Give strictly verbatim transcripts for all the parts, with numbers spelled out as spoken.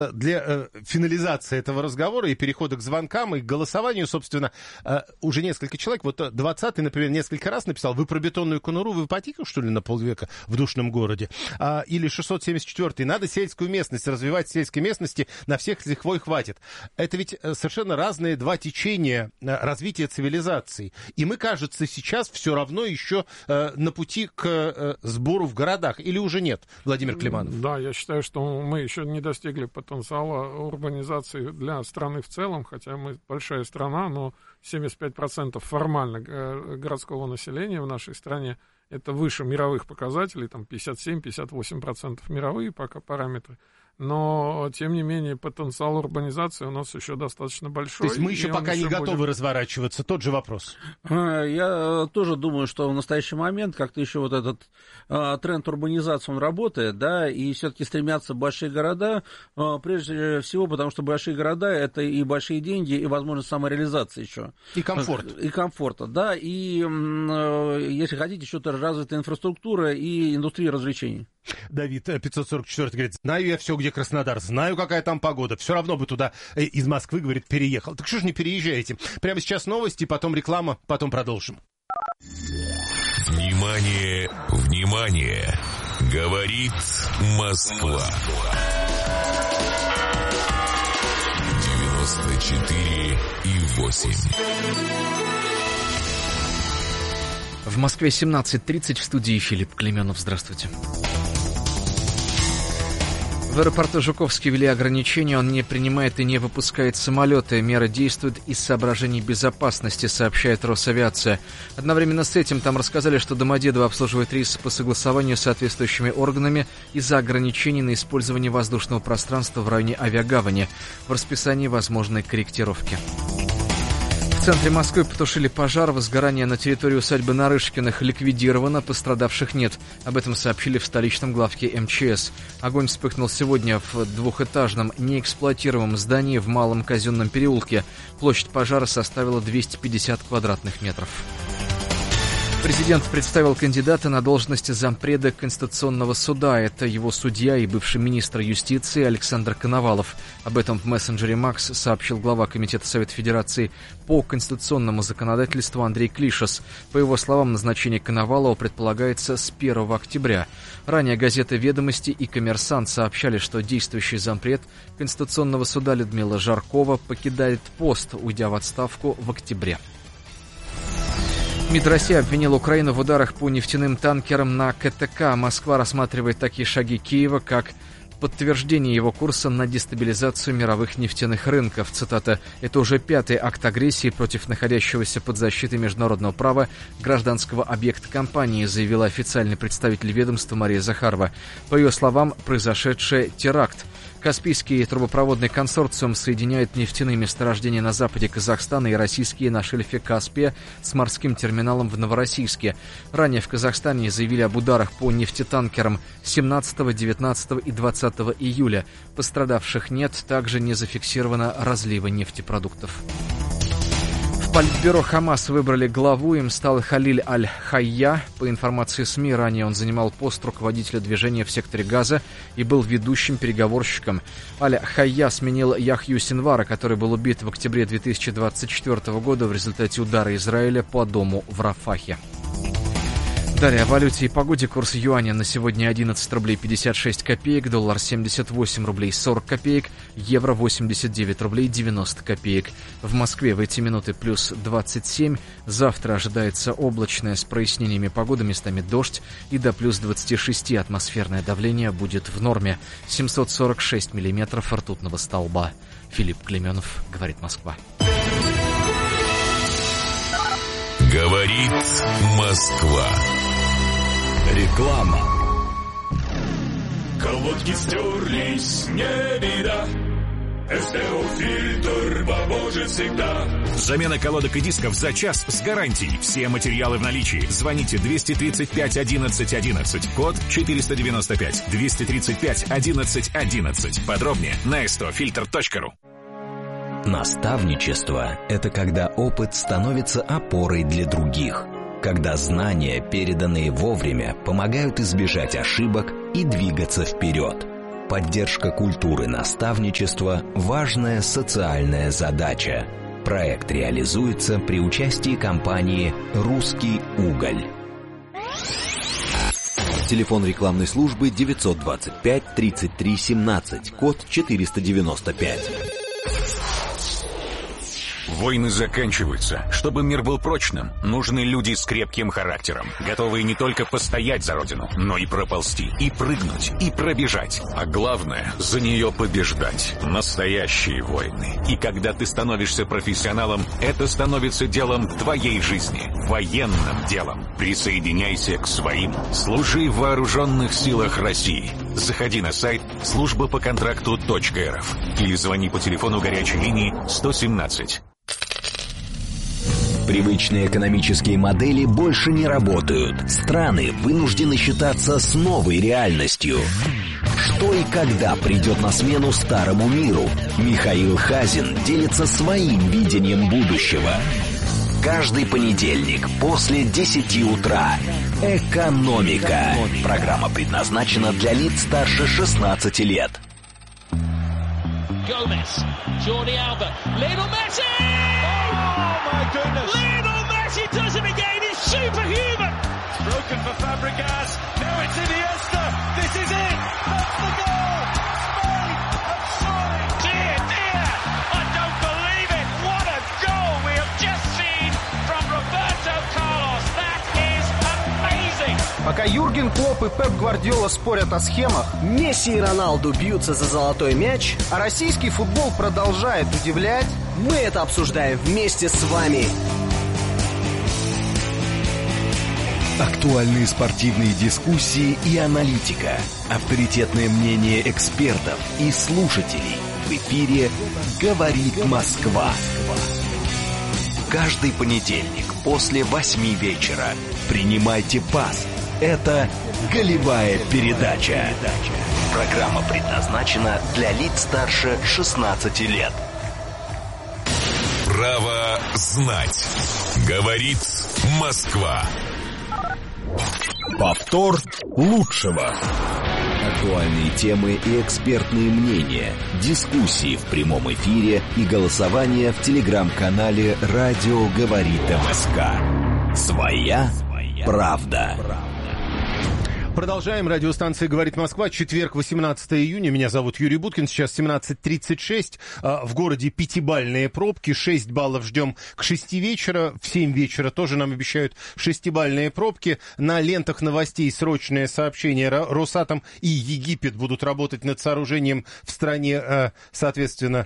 Для э, финализации этого разговора и перехода к звонкам и к голосованию, собственно, э, уже несколько человек, вот двадцатый, например, несколько раз написал: вы про бетонную конуру, вы ипотеку, что ли, на полвека в душном городе? А, или шестьсот семьдесят четвёртый, надо сельскую местность развивать, в сельской местности на всех с лихвой хватит. Это ведь совершенно разные два течения развития цивилизации. И мы, кажется, сейчас все равно еще э, на пути к э, сбору в городах. Или уже нет, Владимир Климанов? Да, я считаю, что мы еще не достигли потенциала урбанизации для страны в целом, хотя мы большая страна, но семьдесят пять процентов формально городского населения в нашей стране — это выше мировых показателей, там пятьдесят семь - пятьдесят восемь процентов мировые пока параметры. Но, тем не менее, потенциал урбанизации у нас еще достаточно большой. То есть мы еще пока еще не готовы будет... разворачиваться? Тот же вопрос. Я тоже думаю, что в настоящий момент как-то еще вот этот а, тренд урбанизации, он работает, да, и все-таки стремятся большие города, а, прежде всего, потому что большие города — это и большие деньги, и возможность самореализации еще. И комфорт. И комфорта, да, и, если хотите, еще тоже развитая инфраструктура и индустрия развлечений. Давид, пятьсот сорок четвёртый, говорит: знаю я все, где Краснодар, знаю, какая там погода, все равно бы туда из Москвы, говорит, переехал. Так что ж не переезжаете? Прямо сейчас новости, потом реклама, потом продолжим. Внимание, внимание! Говорит Москва. девяносто четыре и восемь. В Москве семнадцать тридцать, в студии Филипп Клименов. Здравствуйте. В аэропорту Жуковский ввели ограничения, он не принимает и не выпускает самолеты. Меры действуют из соображений безопасности, сообщает Росавиация. Одновременно с этим там рассказали, что Домодедово обслуживает рейсы по согласованию с соответствующими органами из-за ограничений на использование воздушного пространства в районе Авиагавани. В расписании возможны корректировки. В центре Москвы потушили пожар. Возгорание на территории усадьбы Нарышкиных ликвидировано, пострадавших нет. Об этом сообщили в столичном главке эм че эс. Огонь вспыхнул сегодня в двухэтажном неэксплуатируемом здании в Малом Казенном переулке. Площадь пожара составила двести пятьдесят квадратных метров. Президент представил кандидата на должность зампреда Конституционного суда. Это его судья и бывший министр юстиции Александр Коновалов. Об этом в мессенджере Макс сообщил глава Комитета Совета Федерации по конституционному законодательству Андрей Клишес. По его словам, назначение Коновалова предполагается с первого октября. Ранее газеты «Ведомости» и «Коммерсант» сообщали, что действующий зампред Конституционного суда Людмила Жаркова покидает пост, уйдя в отставку в октябре. МИД России обвинил Украину в ударах по нефтяным танкерам на ка тэ ка. Москва рассматривает такие шаги Киева, как подтверждение его курса на дестабилизацию мировых нефтяных рынков. Цитата: «Это уже пятый акт агрессии против находящегося под защитой международного права гражданского объекта компании», заявила официальный представитель ведомства Мария Захарова. По ее словам, произошедший теракт. Каспийский трубопроводный консорциум соединяет нефтяные месторождения на западе Казахстана и российские на шельфе Каспия с морским терминалом в Новороссийске. Ранее в Казахстане заявили об ударах по нефтетанкерам семнадцатого, девятнадцатого и двадцатого июля. Пострадавших нет, также не зафиксировано разлива нефтепродуктов. В Политбюро ХАМАС выбрали главу, им стал Халиль Аль-Хайя. По информации СМИ, ранее он занимал пост руководителя движения в секторе Газа и был ведущим переговорщиком. Аль-Хайя сменил Яхью Синвара, который был убит в октябре две тысячи двадцать четвёртого года в результате удара Израиля по дому в Рафахе. Далее о валюте и погоде. Курс юаня на сегодня одиннадцать рублей пятьдесят шесть копеек, доллар семьдесят восемь рублей сорок копеек, евро восемьдесят девять рублей девяносто копеек. В Москве в эти минуты плюс двадцать семь. Завтра ожидается облачная с прояснениями погоды, местами дождь, и до плюс двадцать шесть атмосферное давление будет в норме. семьсот сорок шесть миллиметров ртутного столба. Филипп Клименов, говорит Москва. Говорит Москва. Реклама. Колодки стерлись, не беда. эс тэ о-фильтр поможет всегда. Замена колодок и дисков за час с гарантией. Все материалы в наличии. Звоните двести тридцать пять одиннадцать одиннадцать. Код четыреста девяносто пять. двести тридцать пять одиннадцать одиннадцать. Подробнее на эс тэ о фильтр точка ру. Наставничество – это когда опыт становится опорой для других. Когда знания, переданные вовремя, помогают избежать ошибок и двигаться вперед. Поддержка культуры наставничества – важная социальная задача. Проект реализуется при участии компании «Русский уголь». Телефон рекламной службы девятьсот двадцать пять тридцать три семнадцать, код четыреста девяносто пять. Войны заканчиваются. Чтобы мир был прочным, нужны люди с крепким характером, готовые не только постоять за родину, но и проползти, и прыгнуть, и пробежать. А главное, за нее побеждать. Настоящие войны. И когда ты становишься профессионалом, это становится делом твоей жизни. Военным делом. Присоединяйся к своим. Служи в вооруженных силах России. Заходи на сайт служба по контракту точка эр эф или звони по телефону горячей линии сто семнадцать. Привычные экономические модели больше не работают. Страны вынуждены считаться с новой реальностью. Что и когда придет на смену старому миру? Михаил Хазин делится своим видением будущего. Каждый понедельник после десяти утра. «Экономика». Программа предназначена для лиц старше шестнадцати лет. Gomez, Jordi Alba, Lionel Messi! Oh my goodness! Lionel Messi does it again, he's superhuman! It's broken for Fabregas, now it's Iniesta, this is it! That's the goal! Spain have scored! Dear, dear, I don't believe it! What a goal we have just seen from Roberto Carlos! That is amazing! Пока Юрген Клопп и Пеп Гвардиола спорят о схемах, Месси и Роналду бьются за золотой мяч, а российский футбол продолжает удивлять, мы это обсуждаем вместе с вами. Актуальные спортивные дискуссии и аналитика. Авторитетное мнение экспертов и слушателей. В эфире «Говорит Москва». Каждый понедельник после восьми вечера. Принимайте пас. Это «Голевая передача». Программа предназначена для лиц старше шестнадцати лет. Право знать. Говорит Москва. Повтор лучшего. Актуальные темы и экспертные мнения, дискуссии в прямом эфире и голосование в телеграм-канале «Радио говорит МСК». Своя правда. Продолжаем. Радиостанция «Говорит Москва». Четверг, восемнадцатого июня. Меня зовут Юрий Буткин. Сейчас семнадцать тридцать шесть. В городе пятибалльные пробки. шесть баллов ждем к шести вечера. В семь вечера тоже нам обещают шестибалльные пробки. На лентах новостей срочное сообщение. Росатом и Египет будут работать над сооружением в стране, соответственно,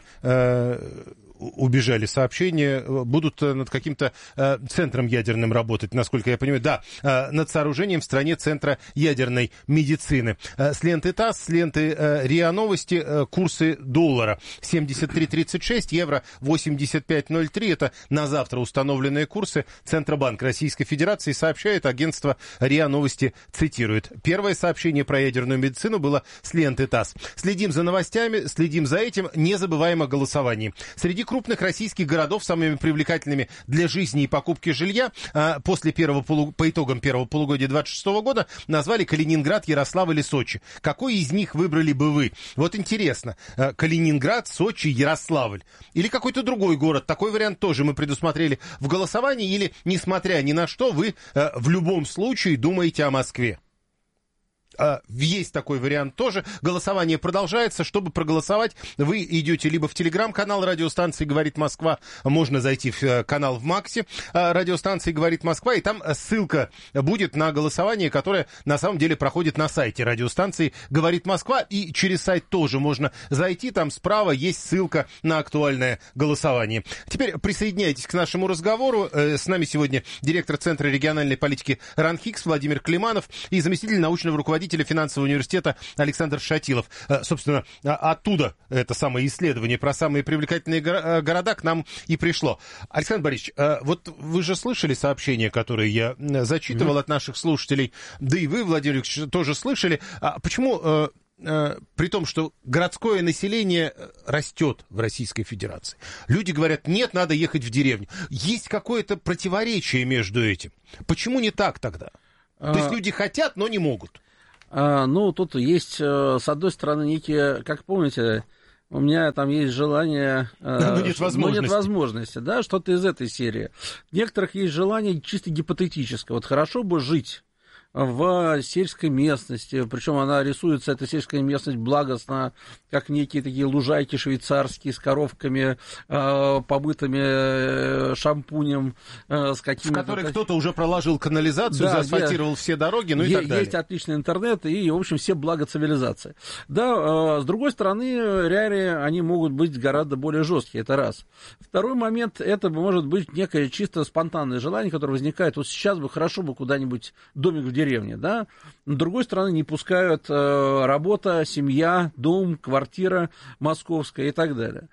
убежали сообщения, будут над каким-то э, центром ядерным работать, насколько я понимаю. Да, э, над сооружением в стране центра ядерной медицины. Э, с ленты ТАСС, с ленты э, РИА Новости, э, курсы доллара семьдесят три тридцать шесть, евро восемьдесят пять ноль три. Это на завтра установленные курсы. Центробанк Российской Федерации сообщает, агентство РИА Новости цитирует. Первое сообщение про ядерную медицину было с ленты ТАСС. Следим за новостями, следим за этим, не забываем о голосовании. Среди крупных российских городов самыми привлекательными для жизни и покупки жилья а, после первого полу... по итогам первого полугодия двадцать шестого года назвали Калининград, Ярославль и Сочи. Какой из них выбрали бы вы? Вот интересно. А, Калининград, Сочи, Ярославль. Или какой-то другой город. Такой вариант тоже мы предусмотрели в голосовании. Или, несмотря ни на что, вы а, в любом случае думаете о Москве. Есть такой вариант тоже. Голосование продолжается. Чтобы проголосовать, вы идете либо в телеграм-канал радиостанции «Говорит Москва», можно зайти в канал в Максе радиостанции «Говорит Москва», и там ссылка будет на голосование, которое на самом деле проходит на сайте радиостанции «Говорит Москва», и через сайт тоже можно зайти. Там справа есть ссылка на актуальное голосование. Теперь присоединяйтесь к нашему разговору. С нами сегодня директор Центра региональной политики РАНХИКС Владимир Климанов и заместитель научного руководителя финансового университета Александр Шатилов. Собственно, оттуда это самое исследование про самые привлекательные города к нам и пришло. Александр Борисович, вот вы же слышали сообщения, которые я зачитывал mm-hmm. от наших слушателей, да и вы, Владимир Ильич, тоже слышали. Почему, при том, что городское население растет в Российской Федерации, люди говорят, нет, надо ехать в деревню. Есть какое-то противоречие между этим. Почему не так тогда? То есть люди хотят, но не могут. А, ну, тут есть, с одной стороны, некие, как помните, у меня там есть желание, но нет возможности, но нет возможности, да, что-то из этой серии. У некоторых есть желание чисто гипотетическое. Вот хорошо бы жить в сельской местности, причем она рисуется, эта сельская местность, благостно, как некие такие лужайки швейцарские с коровками, э, побытыми шампунем, э, с какими-то... В которой кто-то уже проложил канализацию, да, заасфальтировал где... все дороги, ну и так далее. Есть отличный интернет и, в общем, все блага цивилизации. Да, э, с другой стороны, реалии, они могут быть гораздо более жесткие, это раз. Второй момент, это может быть некое чисто спонтанное желание, которое возникает, вот сейчас бы хорошо бы куда-нибудь домик в деревне, деревне, да, с другой стороны, не пускают э, работа, семья, дом, квартира московская и так далее.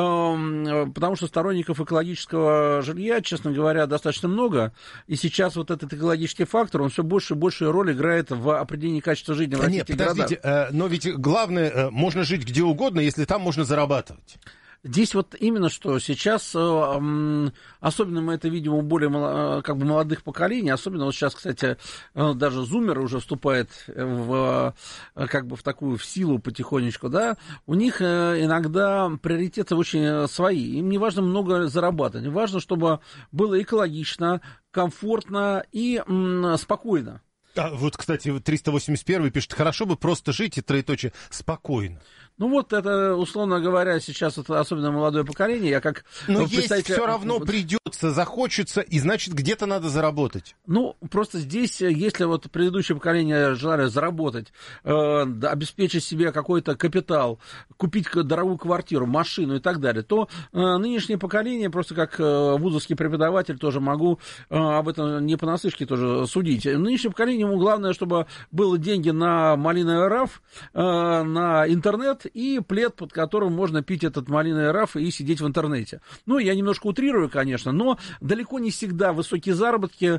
Э, потому что сторонников экологического жилья, честно говоря, достаточно много, и сейчас вот этот экологический фактор, он все больше и больше роль играет в определении качества жизни в российских городах. Нет, подождите, э, но ведь главное, э, можно жить где угодно, если там можно зарабатывать. Здесь вот именно что сейчас, особенно мы это видим у более как бы молодых поколений, особенно вот сейчас, кстати, даже зумеры уже вступают в, как бы в такую в силу потихонечку, да, у них иногда приоритеты очень свои, им не важно много зарабатывать, важно, чтобы было экологично, комфортно и спокойно. А вот, кстати, триста восемьдесят первый пишет, хорошо бы просто жить и троеточие спокойно. Ну вот это, условно говоря, сейчас это особенно молодое поколение, я как... Но есть представитель... все равно придется, захочется, и значит где-то надо заработать. Ну, просто здесь, если вот предыдущее поколение желали заработать, э, обеспечить себе какой-то капитал, купить дорогую квартиру, машину и так далее, то э, нынешнее поколение, просто как э, вузовский преподаватель, тоже могу э, об этом не понаслышке тоже судить. Нынешнее поколение, ему главное, чтобы было деньги на малиновый раф, э, на интернет, и плед, под которым можно пить этот малиновый раф и сидеть в интернете. Ну, я немножко утрирую, конечно, но далеко не всегда высокие заработки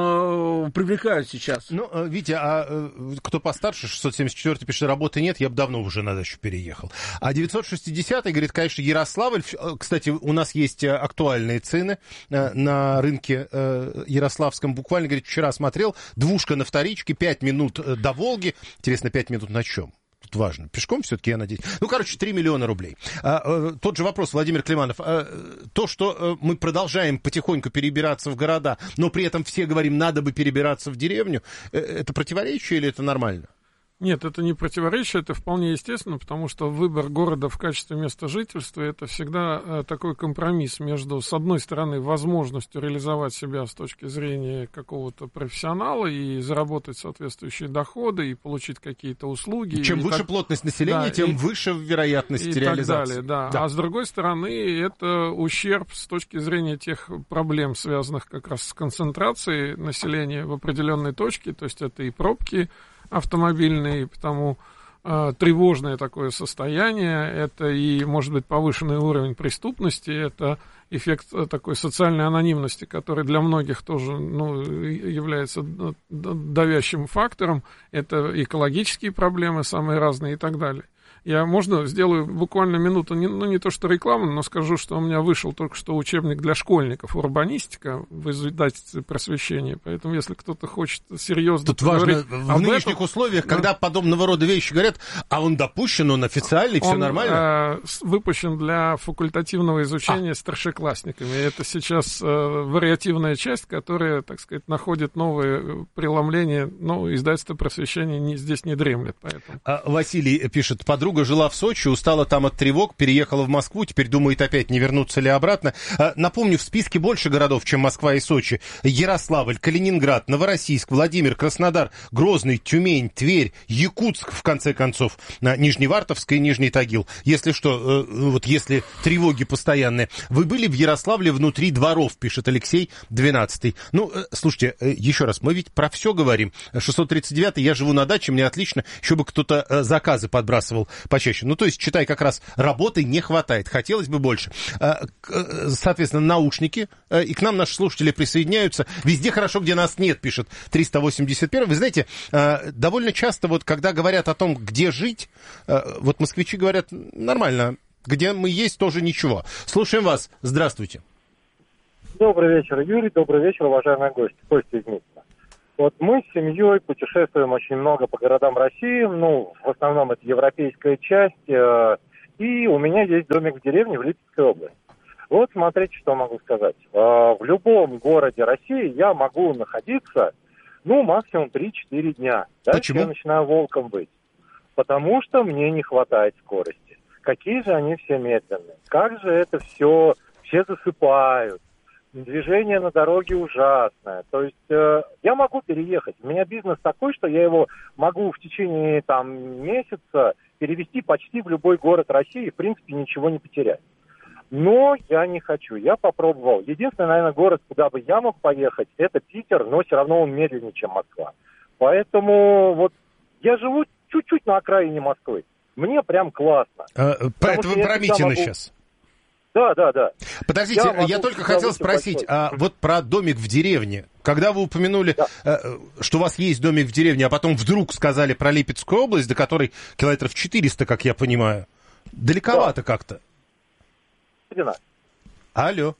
э, привлекают сейчас. Ну, Витя, а э, кто постарше, шестьсот семьдесят четвёртый пишет, работы нет, я бы давно уже на дачу переехал. А девятьсот шестидесятый говорит, конечно, Ярославль. Кстати, у нас есть актуальные цены э, на рынке э, ярославском. Буквально, говорит, вчера смотрел, двушка на вторичке, пять минут до Волги. Интересно, пять минут на чем? Тут важно. Пешком все-таки, я надеюсь. Ну, короче, три миллиона рублей. А, а, тот же вопрос, Владимир Климанов. А, то, что а, мы продолжаем потихоньку перебираться в города, но при этом все говорим, надо бы перебираться в деревню, это противоречие или это нормально? Нет, это не противоречие, это вполне естественно, потому что выбор города в качестве места жительства — это всегда э, такой компромисс между, с одной стороны, возможностью реализовать себя с точки зрения какого-то профессионала и заработать соответствующие доходы и получить какие-то услуги. Чем выше так, плотность населения, да, тем и, выше вероятность и реализации. Так далее, да. Да. А с другой стороны, это ущерб с точки зрения тех проблем, связанных как раз с концентрацией населения в определенной точке, то есть это и пробки автомобильные, потому э, тревожное такое состояние, это и, может быть, повышенный уровень преступности, это эффект такой социальной анонимности, который для многих тоже, ну, является давящим фактором, это экологические проблемы самые разные и так далее. Я, можно, сделаю буквально минуту, не, ну, не то что рекламу, но скажу, что у меня вышел только что учебник для школьников «Урбанистика» в издательстве «Просвещение». Поэтому, если кто-то хочет серьезно Тут важно, в нынешних этом, условиях, да, когда подобного рода вещи говорят, а он допущен, он официальный, все он, нормально? Э, выпущен для факультативного изучения а. старшеклассниками. Это сейчас э, вариативная часть, которая, так сказать, находит новые преломления. Но издательство «Просвещение» не, здесь не дремлет. Поэтому. А, Василий пишет, подруга жила в Сочи, устала там от тревог, переехала в Москву, теперь думает опять, не вернуться ли обратно. Напомню, в списке больше городов, чем Москва и Сочи. Ярославль, Калининград, Новороссийск, Владимир, Краснодар, Грозный, Тюмень, Тверь, Якутск, в конце концов, Нижневартовск и Нижний Тагил. Если что, вот если тревоги постоянные. Вы были в Ярославле внутри дворов, пишет Алексей двенадцатый. Ну, слушайте, еще раз, мы ведь про все говорим. шестьсот тридцать девятый, я живу на даче, мне отлично, еще бы кто-то заказы подбрасывал почаще. Ну, то есть, читай, как раз работы не хватает. Хотелось бы больше. Соответственно, наушники. И к нам наши слушатели присоединяются. Везде хорошо, где нас нет, пишет триста восемьдесят первый. Вы знаете, довольно часто, вот, когда говорят о том, где жить, вот москвичи говорят, нормально, где мы есть, тоже ничего. Слушаем вас. Здравствуйте. Добрый вечер, Юрий. Добрый вечер, уважаемые гости. Костя из Митина. Вот мы с семьей путешествуем очень много по городам России, ну, в основном это европейская часть, э, и у меня есть домик в деревне в Липецкой области. Вот смотрите, что могу сказать. Э, в любом городе России я могу находиться, ну, максимум три-четыре дня. Дальше Почему? я начинаю волком быть. Потому что мне не хватает скорости. Какие же они все медленные. Как же это все, все засыпают. Движение на дороге ужасное. То есть э, я могу переехать. У меня бизнес такой, что я его могу в течение там, месяца перевести почти в любой город России и, в принципе, ничего не потерять. Но я не хочу. Я попробовал. Единственный, наверное, город, куда бы я мог поехать, это Питер, но все равно он медленнее, чем Москва. Поэтому вот я живу чуть-чуть на окраине Москвы. Мне прям классно. А, это вы про Митина могу... сейчас? Да, да, да. Подождите, я, я только хотел спросить, а вот про домик в деревне. Когда вы упомянули, да. э, что у вас есть домик в деревне, а потом вдруг сказали про Липецкую область, до которой километров четыреста, как я понимаю, далековато да. как-то. Родина. Алло.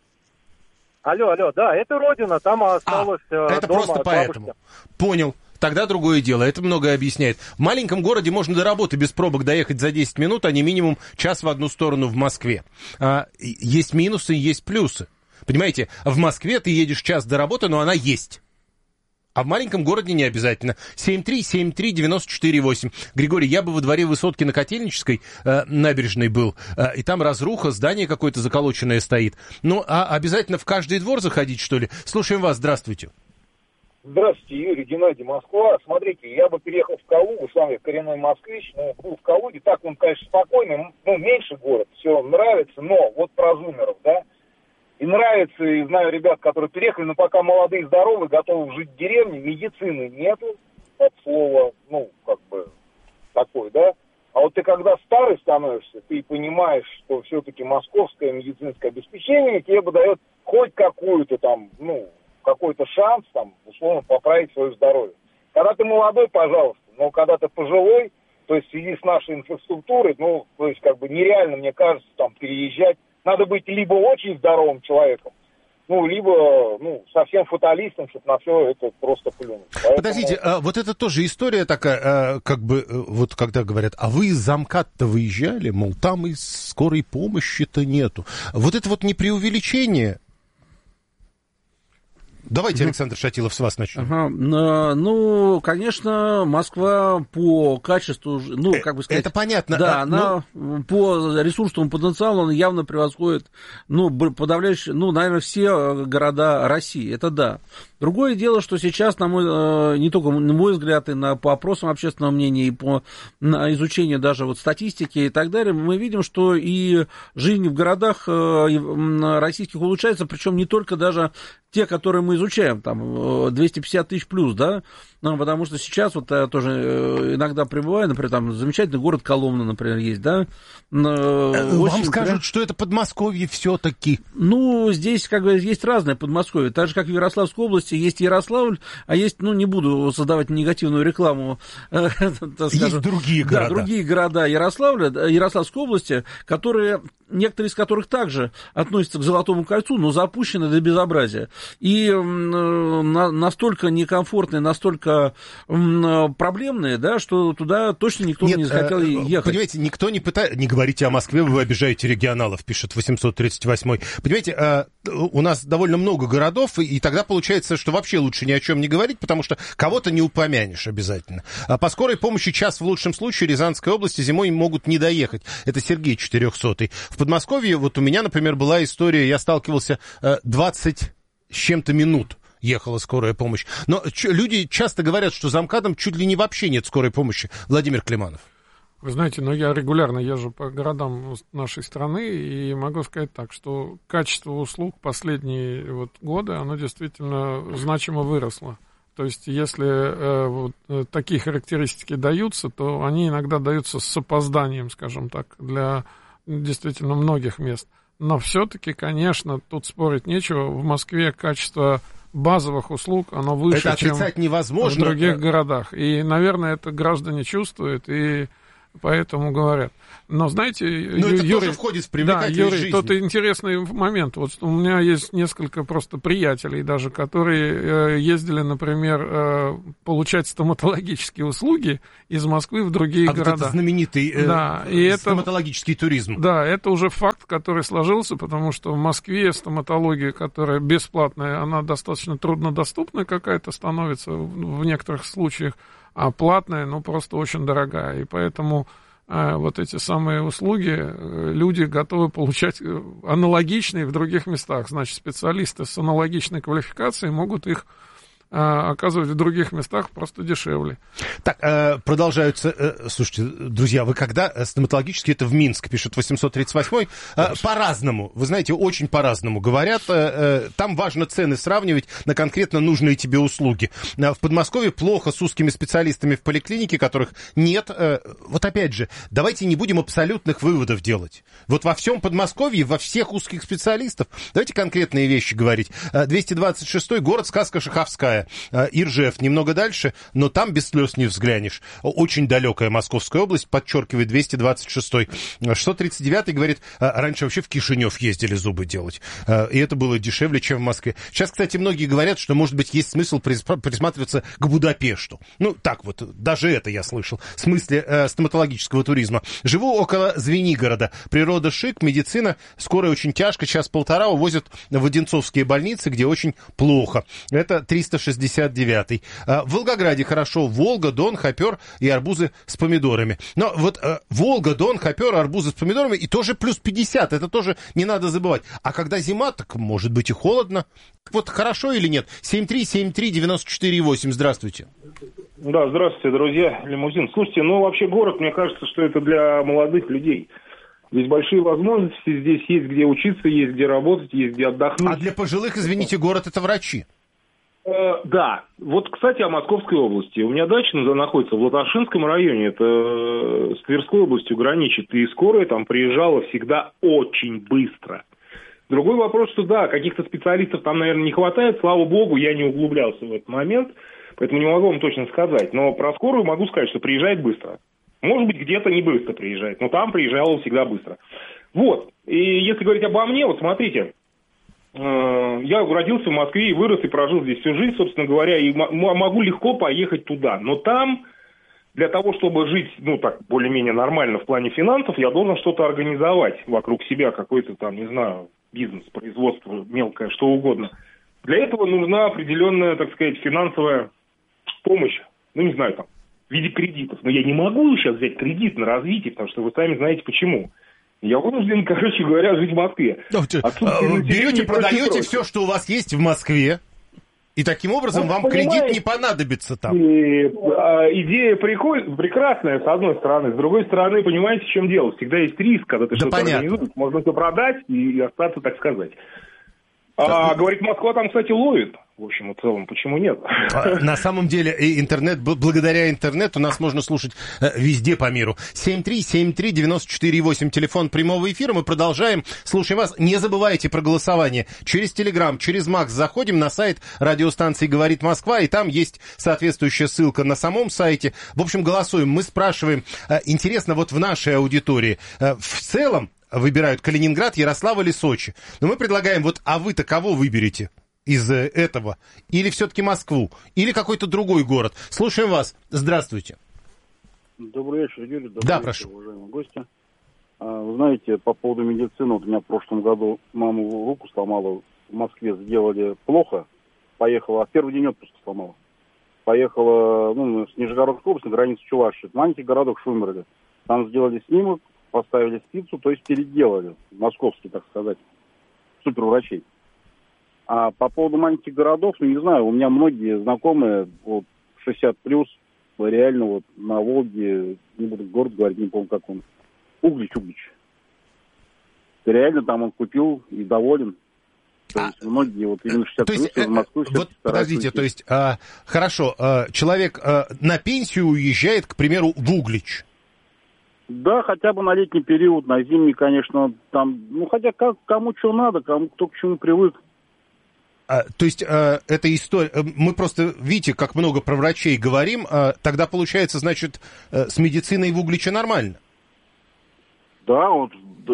Алло, алло, да, это родина, там осталось а, э, это дома просто от поэтому. бабушки. Понял. Тогда другое дело, это многое объясняет. В маленьком городе можно до работы без пробок доехать за десять минут, а не минимум час в одну сторону в Москве. А, есть минусы, есть плюсы. Понимаете, в Москве ты едешь час до работы, но она есть. А в маленьком городе не обязательно. семь три семь три девять четыре восемь. Григорий, я бы во дворе Высотки на Котельнической э, набережной был, э, и там разруха, здание какое-то заколоченное стоит. Ну, а обязательно в каждый двор заходить, что ли? Слушаем вас, здравствуйте. Здравствуйте, Юрий, Геннадий, Москва. Смотрите, я бы переехал в Калугу, сам я коренной москвич, но был в Калуге, так он, конечно, спокойный, ну, меньше город, все нравится, но вот про зумеров, да, и нравится, и знаю ребят, которые переехали, но пока молодые, здоровые, готовы жить в деревне, медицины нету, от слова, ну, как бы, такой, да, а вот ты когда старый становишься, ты понимаешь, что все-таки московское медицинское обеспечение тебе бы дает хоть какую-то там, ну, какой-то шанс, там, условно, поправить свое здоровье. Когда ты молодой, пожалуйста, но когда ты пожилой, то есть в связи с нашей инфраструктурой, ну, то есть как бы нереально, мне кажется, там, переезжать. Надо быть либо очень здоровым человеком, ну, либо, ну, совсем фаталистом, чтобы на все это просто плюнуть. Поэтому... Подождите, а вот это тоже история такая, а, как бы, вот когда говорят, а вы из замкат-то выезжали, мол, там и скорой помощи-то нету. Вот это вот не преувеличение. Давайте, Александр Шатилов, с вас начнем. Ага. Ну, конечно, Москва по качеству, ну, как бы сказать... Это понятно. Да, а, она но... по ресурсному потенциалу она явно превосходит, ну, подавляющее, ну, наверное, все города России, это да. Другое дело, что сейчас, на мой, не только на мой взгляд, и на, по опросам общественного мнения, и по изучению даже вот статистики и так далее, мы видим, что и жизнь в городах российских улучшается, причем не только даже те, которые мы изучаем, там, двести пятьдесят тысяч плюс, да, ну, потому что сейчас вот я тоже иногда прибываю, например, там, замечательный город Коломна, например, есть, да. Вам очень, скажут, да? Что это Подмосковье все-таки. Ну, здесь, как бы, есть разное Подмосковье, так же, как в Ярославской области есть Ярославль, а есть, ну, не буду создавать негативную рекламу, так скажем, есть другие города. Да, другие города Ярославля, Ярославской области, которые, некоторые из которых также относятся к Золотому кольцу, но запущены до безобразия. И настолько некомфортные, настолько проблемные, да, что туда точно никто Нет, не захотел ехать. Понимаете, никто не пытается... Не говорите о Москве, вы обижаете регионалов, пишет восемьсот тридцать восемь. Понимаете, у нас довольно много городов, и тогда получается, что вообще лучше ни о чем не говорить, потому что кого-то не упомянешь обязательно. По скорой помощи час в лучшем случае Рязанской области зимой могут не доехать. Это Сергей четырехсотый. В Подмосковье, вот у меня, например, была история, я сталкивался двадцать с чем-то минут. Ехала скорая помощь. Но ч- люди часто говорят, что за МКАДом чуть ли не вообще нет скорой помощи. Владимир Климанов. Вы знаете, ну, я регулярно езжу по городам нашей страны, и могу сказать так, что качество услуг последние вот годы, оно действительно значимо выросло. То есть, если э, вот, э, такие характеристики даются, то они иногда даются с опозданием, скажем так, для действительно многих мест. Но все-таки, конечно, тут спорить нечего. В Москве качество базовых услуг, оно выше, это чем невозможно. в других городах. И, наверное, это граждане чувствуют. И Поэтому говорят. Но знаете, Но Ю, это Юрий, тоже входит в да, привлекательность Юрий, жизни. тот интересный момент. Вот у меня есть несколько просто приятелей даже, которые э, ездили, например, э, получать стоматологические услуги из Москвы в другие а города. Вот это знаменитый э, да, и стоматологический это, туризм. Да, это уже факт, который сложился, потому что в Москве стоматология, которая бесплатная, она достаточно труднодоступная какая-то становится в, в некоторых случаях, а платная, ну, просто очень дорогая. И поэтому э, вот эти самые услуги э, люди готовы получать э, аналогичные в других местах. Значит, специалисты с аналогичной квалификацией могут их э, оказывать в других местах просто дешевле. Так, э, продолжаются... Э, слушайте, друзья, вы когда стоматологически, это в Минск, пишет восемьсот тридцать восьмой, э, по-разному, вы знаете, очень по-разному говорят. Э, э, там важно цены сравнивать на конкретно нужные тебе услуги. Э, в Подмосковье плохо с узкими специалистами в поликлинике, которых нет. Э, вот опять же, давайте не будем абсолютных выводов делать. Вот во всем Подмосковье, во всех узких специалистов, давайте конкретные вещи говорить. Э, двести двадцать шестой, город сказка Шаховская. Иржев немного дальше, но там без слез не взглянешь. Очень далекая Московская область, подчеркивает двести двадцать шестой. шестьсот тридцать девятый говорит, раньше вообще в Кишинев ездили зубы делать. И это было дешевле, чем в Москве. Сейчас, кстати, многие говорят, что, может быть, есть смысл присматриваться к Будапешту. Ну, так вот, даже это я слышал. В смысле э, стоматологического туризма. Живу около Звенигорода. Природа шик, медицина. Скорая очень тяжко. Час полтора увозят в Одинцовские больницы, где очень плохо. Это триста шестьдесят девятый. В Волгограде хорошо. Волга, Дон, Хопер и арбузы с помидорами. Но вот э, Волга, Дон, Хопер, арбузы с помидорами и тоже плюс пятьдесят. Это тоже не надо забывать. А когда зима, так может быть и холодно. Вот хорошо или нет? семь три семь три девяносто четыре восемь. Здравствуйте. Да, здравствуйте, друзья. Лимузин. Слушайте, ну вообще город, мне кажется, что это для молодых людей. Здесь большие возможности, здесь есть где учиться, есть где работать, есть где отдохнуть. А для пожилых, извините, город это врачи. Э, да. Вот, кстати, о Московской области. У меня дача находится в Латашинском районе. Это с Тверской областью граничит. И скорая там приезжала всегда очень быстро. Другой вопрос, что да, каких-то специалистов там, наверное, не хватает. Слава богу, я не углублялся в этот момент. Поэтому не могу вам точно сказать. Но про скорую могу сказать, что приезжает быстро. Может быть, где-то не быстро приезжает. Но там приезжала всегда быстро. Вот. И если говорить обо мне, вот смотрите. Я родился в Москве и вырос, и прожил здесь всю жизнь, собственно говоря, и могу легко поехать туда. Но там, для того, чтобы жить, ну, так, более-менее нормально в плане финансов, я должен что-то организовать вокруг себя, какой-то там, не знаю, бизнес, производство, мелкое, что угодно. Для этого нужна определенная, так сказать, финансовая помощь, ну, не знаю, там, в виде кредитов. Но я не могу сейчас взять кредит на развитие, потому что вы сами знаете почему. Я вынужден, короче говоря, жить в Москве. Берете, продаете все, что у вас есть в Москве, и таким образом ну, вам понимаете, кредит не понадобится там. И, а, идея приколь... прекрасная, с одной стороны. С другой стороны, понимаете, в чем дело? Всегда есть риск, когда ты да что-то понятно. Организуешь. Можно все продать и остаться, так сказать. А, говорит, Москва там, кстати, ловит. В общем, в целом, почему нет? На самом деле, интернет, благодаря интернету нас можно слушать везде по миру. семь три семь три девяносто четыре восемь, телефон прямого эфира. Мы продолжаем. Слушаем вас. Не забывайте про голосование. Через Телеграм, через Макс заходим на сайт радиостанции «Говорит Москва», и там есть соответствующая ссылка на самом сайте. В общем, голосуем. Мы спрашиваем, интересно, вот в нашей аудитории, в целом, выбирают Калининград, Ярославль или Сочи. Но мы предлагаем, вот, а вы-то кого выберете из этого? Или все-таки Москву? Или какой-то другой город? Слушаем вас. Здравствуйте. Добрый вечер, Юрий. Добрый да, вечер, прошу. Уважаемые гости. Вы знаете, по поводу медицины, вот у меня в прошлом году маму руку сломала. В Москве сделали плохо. Поехала, а в первый день отпуска сломала. Поехала, ну, с Нижегородской области на границу Чувашии. Маленький городок Шумерли. Там сделали снимок, поставили спицу, то есть переделали. Московский, так сказать. Суперврачей. А по поводу маленьких городов, ну, не знаю, у меня многие знакомые, вот, шестьдесят плюс, реально вот на Волге, не буду город говорить, не помню, как он, Углич, Углич. Реально там он купил и доволен. То есть а, многие вот именно шестьдесят плюс есть, в Москву сейчас вот подождите, уйти. То есть, а, хорошо, а, человек а, на пенсию уезжает, к примеру, в Углич. Да, хотя бы на летний период, на зимний, конечно, там, ну, хотя как, кому что надо, кому кто к чему привык. А, то есть а, эта история... Мы просто, видите, как много про врачей говорим, а, тогда получается, значит, с медициной в Угличе нормально? Да, вот,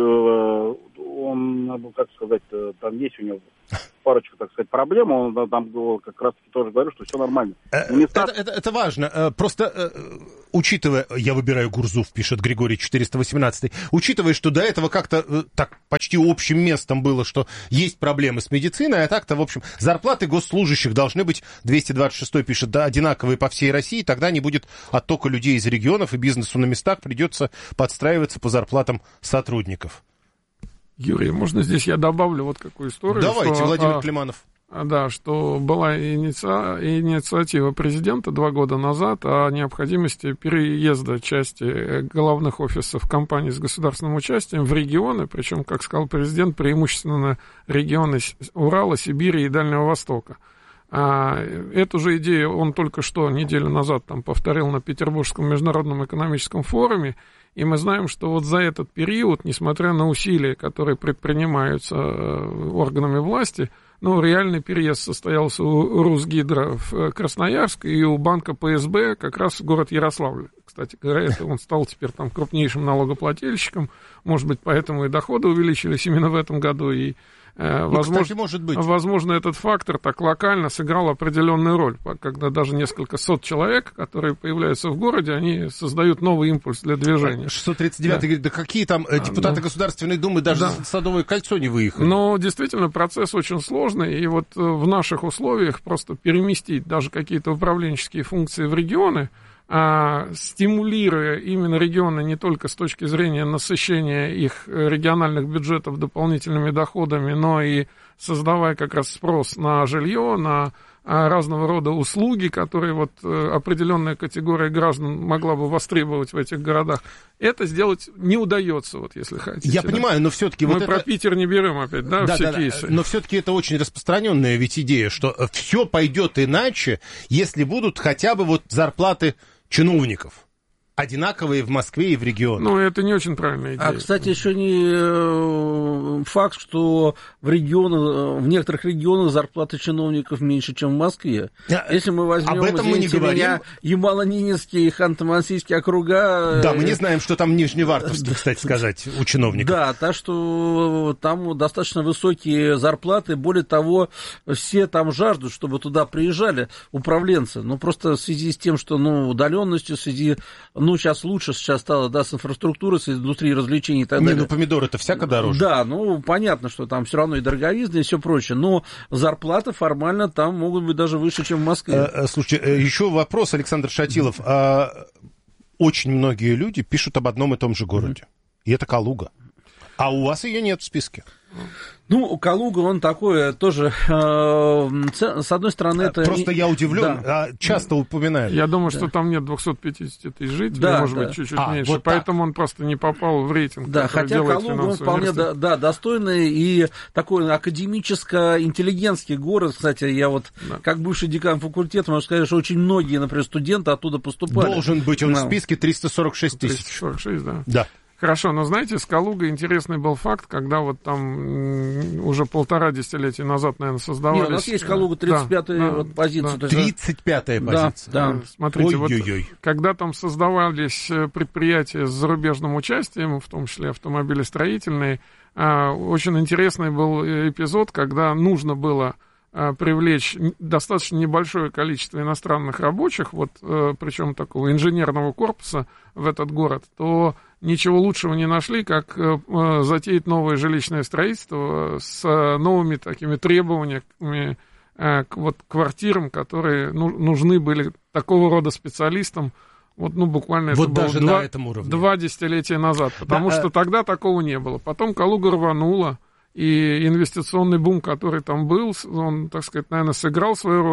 он, как сказать, там есть у него парочку, так сказать, проблем, он там как раз-таки тоже говорил, что все нормально. Это, это, это важно. Просто, учитывая, я выбираю Гурзуф, пишет Григорий четыреста восемнадцать, учитывая, что до этого как-то так почти общим местом было, что есть проблемы с медициной, а так-то, в общем, зарплаты госслужащих должны быть, двести двадцать шесть пишет, да, одинаковые по всей России, тогда не будет оттока людей из регионов, и бизнесу на местах придется подстраиваться по зарплатам сотрудников. Юрий, можно здесь я добавлю вот какую историю? Давайте, что, Владимир а, Климанов. Да, что была иници... инициатива президента два года назад о необходимости переезда части головных офисов компаний с государственным участием в регионы, причем, как сказал президент, преимущественно регионы Урала, Сибири и Дальнего Востока. А, эту же идею он только что, неделю назад, там, повторил на Петербургском международном экономическом форуме. И мы знаем, что вот за этот период, несмотря на усилия, которые предпринимаются органами власти, ну, реальный переезд состоялся у Русгидро в Красноярск и у банка ПСБ как раз в город Ярославль. Кстати говоря, это он стал теперь там крупнейшим налогоплательщиком, может быть, поэтому и доходы увеличились именно в этом году, и Ну, возможно, кстати, может быть. возможно, этот фактор так локально сыграл определенную роль, когда даже несколько сот человек, которые появляются в городе, они создают новый импульс для движения. шестьсот тридцать девятый да. говорит, да какие там депутаты да. Государственной Думы даже да. за Садовое кольцо не выехали. Но действительно процесс очень сложный, и вот в наших условиях просто переместить даже какие-то управленческие функции в регионы, а, стимулируя именно регионы не только с точки зрения насыщения их региональных бюджетов дополнительными доходами, но и создавая как раз спрос на жилье, на а, разного рода услуги, которые вот определенная категория граждан могла бы востребовать в этих городах. Это сделать не удается, вот если хотите. Я да? понимаю, но все-таки... Мы вот про это... Питер не берем опять, да, да все да, кейсы. Да, но все-таки это очень распространенная ведь идея, что все пойдет иначе, если будут хотя бы вот зарплаты чиновников одинаковые в Москве и в регионах. Ну, это не очень правильная идея. А, кстати, еще не факт, что в регионах, в некоторых регионах зарплаты чиновников меньше, чем в Москве. Если мы возьмем, об этом мы не говорим. Ямало-Ненецкий и Ханты-Мансийские округа... Да, мы не знаем, что там в Нижневартовске, кстати сказать, у чиновников. Да, так что там достаточно высокие зарплаты. Более того, все там жаждут, чтобы туда приезжали управленцы. Ну, просто в связи с тем, что, ну, удаленностью, в связи... Ну, сейчас лучше сейчас стало, да, с инфраструктурой, с индустрией развлечений и так не, далее. Ну, помидоры-то всяко дороже. Да, ну, понятно, что там все равно и дороговизна, и все прочее, но зарплаты формально там могут быть даже выше, чем в Москве. Слушайте, еще вопрос, Александр Шатилов. Очень многие люди пишут об одном и том же городе, и это Калуга. А у вас ее нет в списке. Ну, Калуга, он такой тоже, э, с одной стороны, это... Просто я удивлен, да. часто упоминают. Я думаю, да. что там нет двухсот пятидесяти тысяч жителей, да, может да. быть, чуть-чуть а, меньше, вот поэтому так. он просто не попал в рейтинг. Да, хотя Калуга, он вполне да, да, достойный и такой академическо-интеллигентский город. Кстати, я вот, да. как бывший декан факультета, могу сказать, что очень многие, например, студенты оттуда поступали. Должен быть он да. в списке триста сорок шесть тысяч. триста сорок шесть, да. Да. Хорошо, но знаете, с Калугой интересный был факт, когда вот там уже полтора десятилетия назад, наверное, создавались... Нет, у нас есть Калуга тридцать пятая да, вот позиция. Да. тридцать пятая позиция. Да, да. Смотрите, Ой-ой-ой. вот когда там создавались предприятия с зарубежным участием, в том числе автомобилестроительные, очень интересный был эпизод, когда нужно было привлечь достаточно небольшое количество иностранных рабочих, вот, причем такого инженерного корпуса в этот город, то ничего лучшего не нашли, как затеять новое жилищное строительство с новыми такими требованиями к вот квартирам, которые нужны были такого рода специалистам, вот, ну, буквально вот это даже было на два, этом уровне. два десятилетия назад, потому да, что а... тогда такого не было. Потом Калуга рванула, и инвестиционный бум, который там был, он, так сказать, наверное, сыграл свою роль.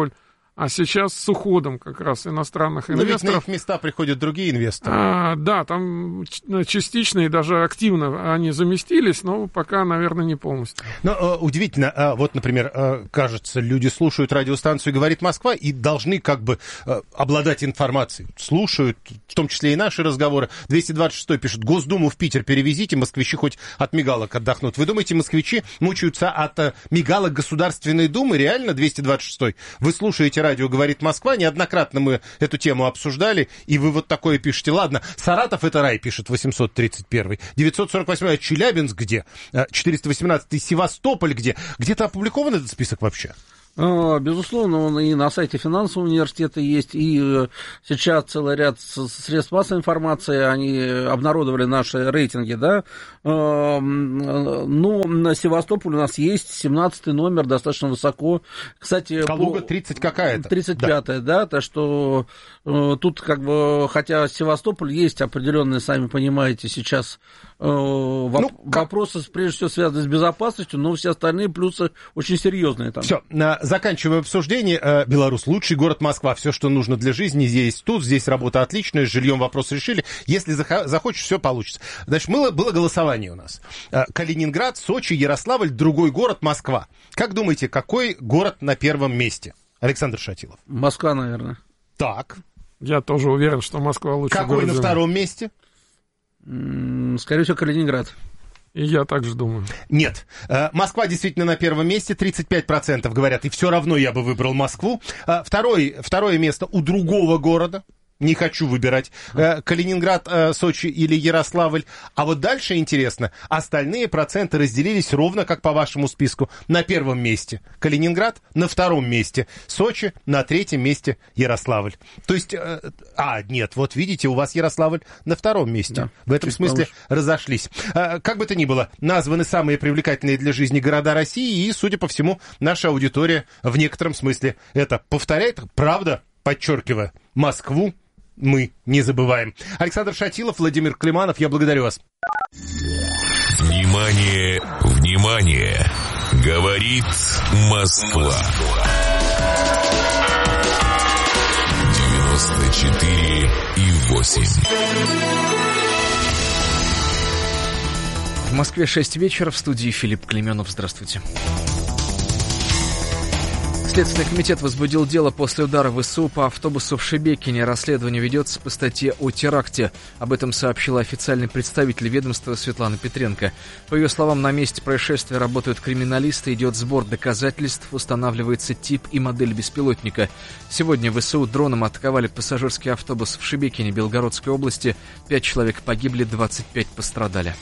А сейчас с уходом как раз иностранных Но инвесторов... ведь на их места приходят другие инвесторы. А, да, там частично и даже активно они заместились, но пока, наверное, не полностью. Но э, удивительно, э, вот, например, э, кажется, люди слушают радиостанцию «Говорит Москва» и должны как бы э, обладать информацией. Слушают, в том числе и наши разговоры. двести двадцать шестой пишет: Госдуму в Питер перевезите, москвичи хоть от мигалок отдохнут. Вы думаете, москвичи мучаются от э, мигалок Государственной Думы? Реально, двести двадцать шестой? Вы слушаете радио «Говорит Москва», неоднократно мы эту тему обсуждали, и вы вот такое пишете. Ладно, Саратов — это рай, пишет восемьсот тридцать первый. девятьсот сорок восьмой, Челябинск где? четыреста восемнадцатый, Севастополь где? Где-то опубликован этот список вообще? Безусловно, он и на сайте финансового университета есть, и сейчас целый ряд средств массовой информации, они обнародовали наши рейтинги, да, но на Севастополь у нас есть семнадцатый номер, достаточно высоко. Кстати, Калуга тридцать какая-то. тридцать пятая, да, да, так что тут как бы, хотя Севастополь есть определенные, сами понимаете, сейчас воп- ну, вопросы, прежде всего, связаны с безопасностью, но все остальные плюсы очень серьезные там. Все, заканчиваем обсуждение. Беларусь — лучший город Москва. Все, что нужно для жизни, здесь тут. Здесь работа отличная, с жильем вопрос решили. Если захочешь, все получится. Значит, было, было голосование у нас. Калининград, Сочи, Ярославль, другой город — Москва. Как думаете, какой город на первом месте? Александр Шатилов. Москва, наверное. Так. Я тоже уверен, что Москва лучший Какой город. на втором месте? Скорее всего, Калининград. И я также думаю. Нет. Москва действительно на первом месте, тридцать пять процентов говорят, и все равно я бы выбрал Москву. Второй, второе место у другого города. Не хочу выбирать Калининград, Сочи или Ярославль. А вот дальше интересно, остальные проценты разделились ровно как по вашему списку. На первом месте Калининград, на втором месте Сочи, на третьем месте Ярославль. То есть, а, нет, вот видите, у вас Ярославль на втором месте. Да, в этом смысле получше. Разошлись. Как бы то ни было, названы самые привлекательные для жизни города России, и, судя по всему, наша аудитория в некотором смысле это повторяет. Правда, подчеркивая, Москву мы не забываем. Александр Шатилов, Владимир Климанов, я благодарю вас. Внимание, внимание! Говорит Москва. девяносто четыре и восемь. В Москве шесть вечера, в студии Филипп Клименов. Здравствуйте. Следственный комитет возбудил дело после удара ВСУ по автобусу в Шебекине. Расследование ведется по статье о теракте. Об этом сообщила официальный представитель ведомства Светлана Петренко. По ее словам, на месте происшествия работают криминалисты, идет сбор доказательств, устанавливается тип и модель беспилотника. Сегодня ВСУ дроном атаковали пассажирский автобус в Шебекине Белгородской области. Пять человек погибли, двадцать пять пострадали.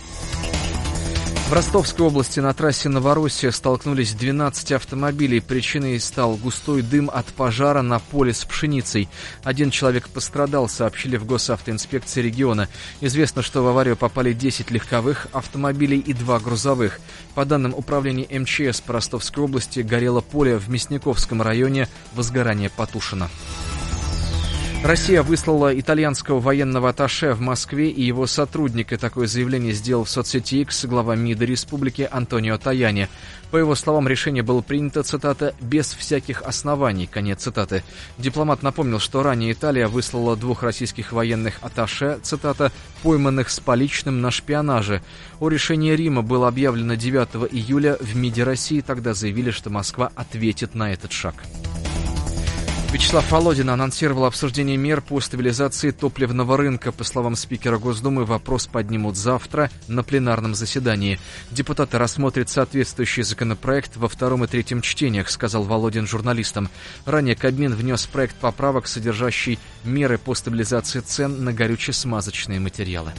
В Ростовской области на трассе Новороссия столкнулись двенадцать автомобилей. Причиной стал густой дым от пожара на поле с пшеницей. Один человек пострадал, сообщили в госавтоинспекции региона. Известно, что в аварию попали десять легковых автомобилей и два грузовых. По данным управления эм че эс по Ростовской области, горело поле в Мясниковском районе, возгорание потушено. Россия выслала итальянского военного атташе в Москве и его сотрудника. Такое заявление сделал в соцсети X глава МИДа республики Антонио Таяни. По его словам, решение было принято, цитата, «без всяких оснований», конец цитаты. Дипломат напомнил, что ранее Италия выслала двух российских военных атташе, цитата, «пойманных с поличным на шпионаже». О решении Рима было объявлено девятого июля в МИДе России. Тогда заявили, что Москва ответит на этот шаг. Вячеслав Володин анонсировал обсуждение мер по стабилизации топливного рынка. По словам спикера Госдумы, вопрос поднимут завтра на пленарном заседании. Депутаты рассмотрят соответствующий законопроект во втором и третьем чтениях, сказал Володин журналистам. Ранее Кабмин внес проект поправок, содержащий меры по стабилизации цен на горюче-смазочные материалы.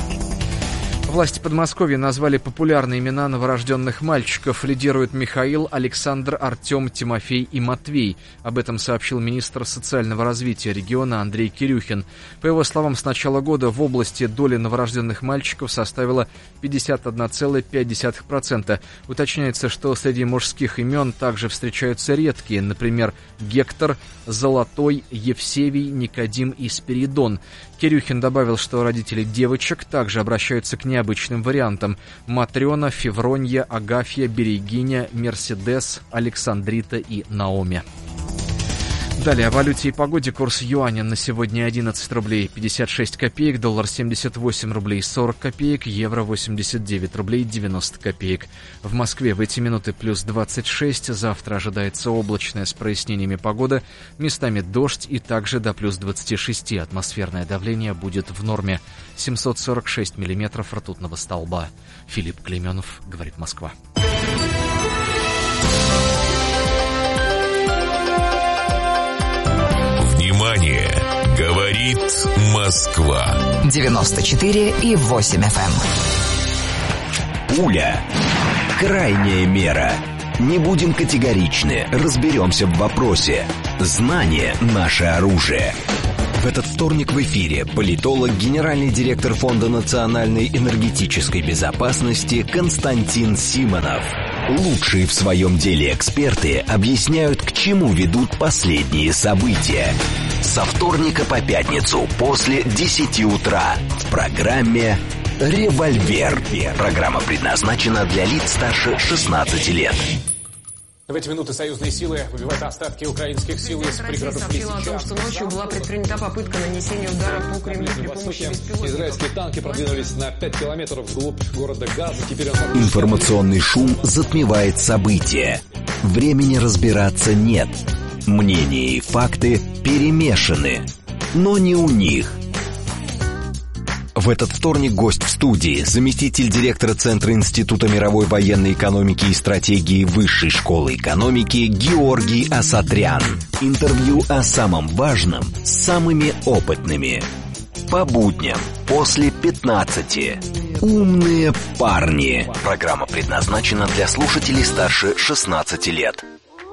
Власти Подмосковья назвали популярные имена новорожденных мальчиков. Лидируют Михаил, Александр, Артем, Тимофей и Матвей. Об этом сообщил министр социального развития региона Андрей Кирюхин. По его словам, с начала года в области доля новорожденных мальчиков составила пятьдесят одна целая пять десятых процента. Уточняется, что среди мужских имен также встречаются редкие, например, Гектор, Золотой, Евсевий, Никодим и Спиридон. Кирюхин добавил, что родители девочек также обращаются к необычным вариантам: Матрена, Февронья, Агафья, Берегиня, Мерседес, Александрита и Наоми. Далее о валюте и погоде. Курс юаня на сегодня одиннадцать рублей пятьдесят шесть копеек, доллар семьдесят восемь рублей сорок копеек, евро восемьдесят девять рублей девяносто копеек. В Москве в эти минуты плюс двадцать шесть, завтра ожидается облачная с прояснениями погода, местами дождь и также до плюс двадцати шести. Атмосферное давление будет в норме. семьсот сорок шесть миллиметров ртутного столба. Филипп Клейменов, говорит Москва. Внимание! Говорит Москва. девяносто четыре и восемь эф эм. Пуля. Крайняя мера. Не будем категоричны, разберемся в вопросе. Знание – наше оружие. В этот вторник в эфире политолог, генеральный директор Фонда национальной энергетической безопасности Константин Симонов. Лучшие в своем деле эксперты объясняют, к чему ведут последние события. Со вторника по пятницу после десяти утра в программе «Револьвер». Программа предназначена для лиц старше шестнадцати лет. В эти минуты союзные силы выбивают остатки украинских сил из пригородов Лисичанска. Россия сообщила о том, что ночью была предпринята попытка нанесения удара по Кремлю при помощи беспилотников. Израильские танки продвинулись на пять километров вглубь города Газа. Теперь он... Информационный шум затмевает события. Времени разбираться нет. Мнения и факты перемешаны. Но не у них. В этот вторник гость в студии, заместитель директора Центра Института мировой военной экономики и стратегии Высшей школы экономики Георгий Асатрян. Интервью о самом важном с самыми опытными. По будням после пятнадцати. Умные парни. Программа предназначена для слушателей старше шестнадцати лет.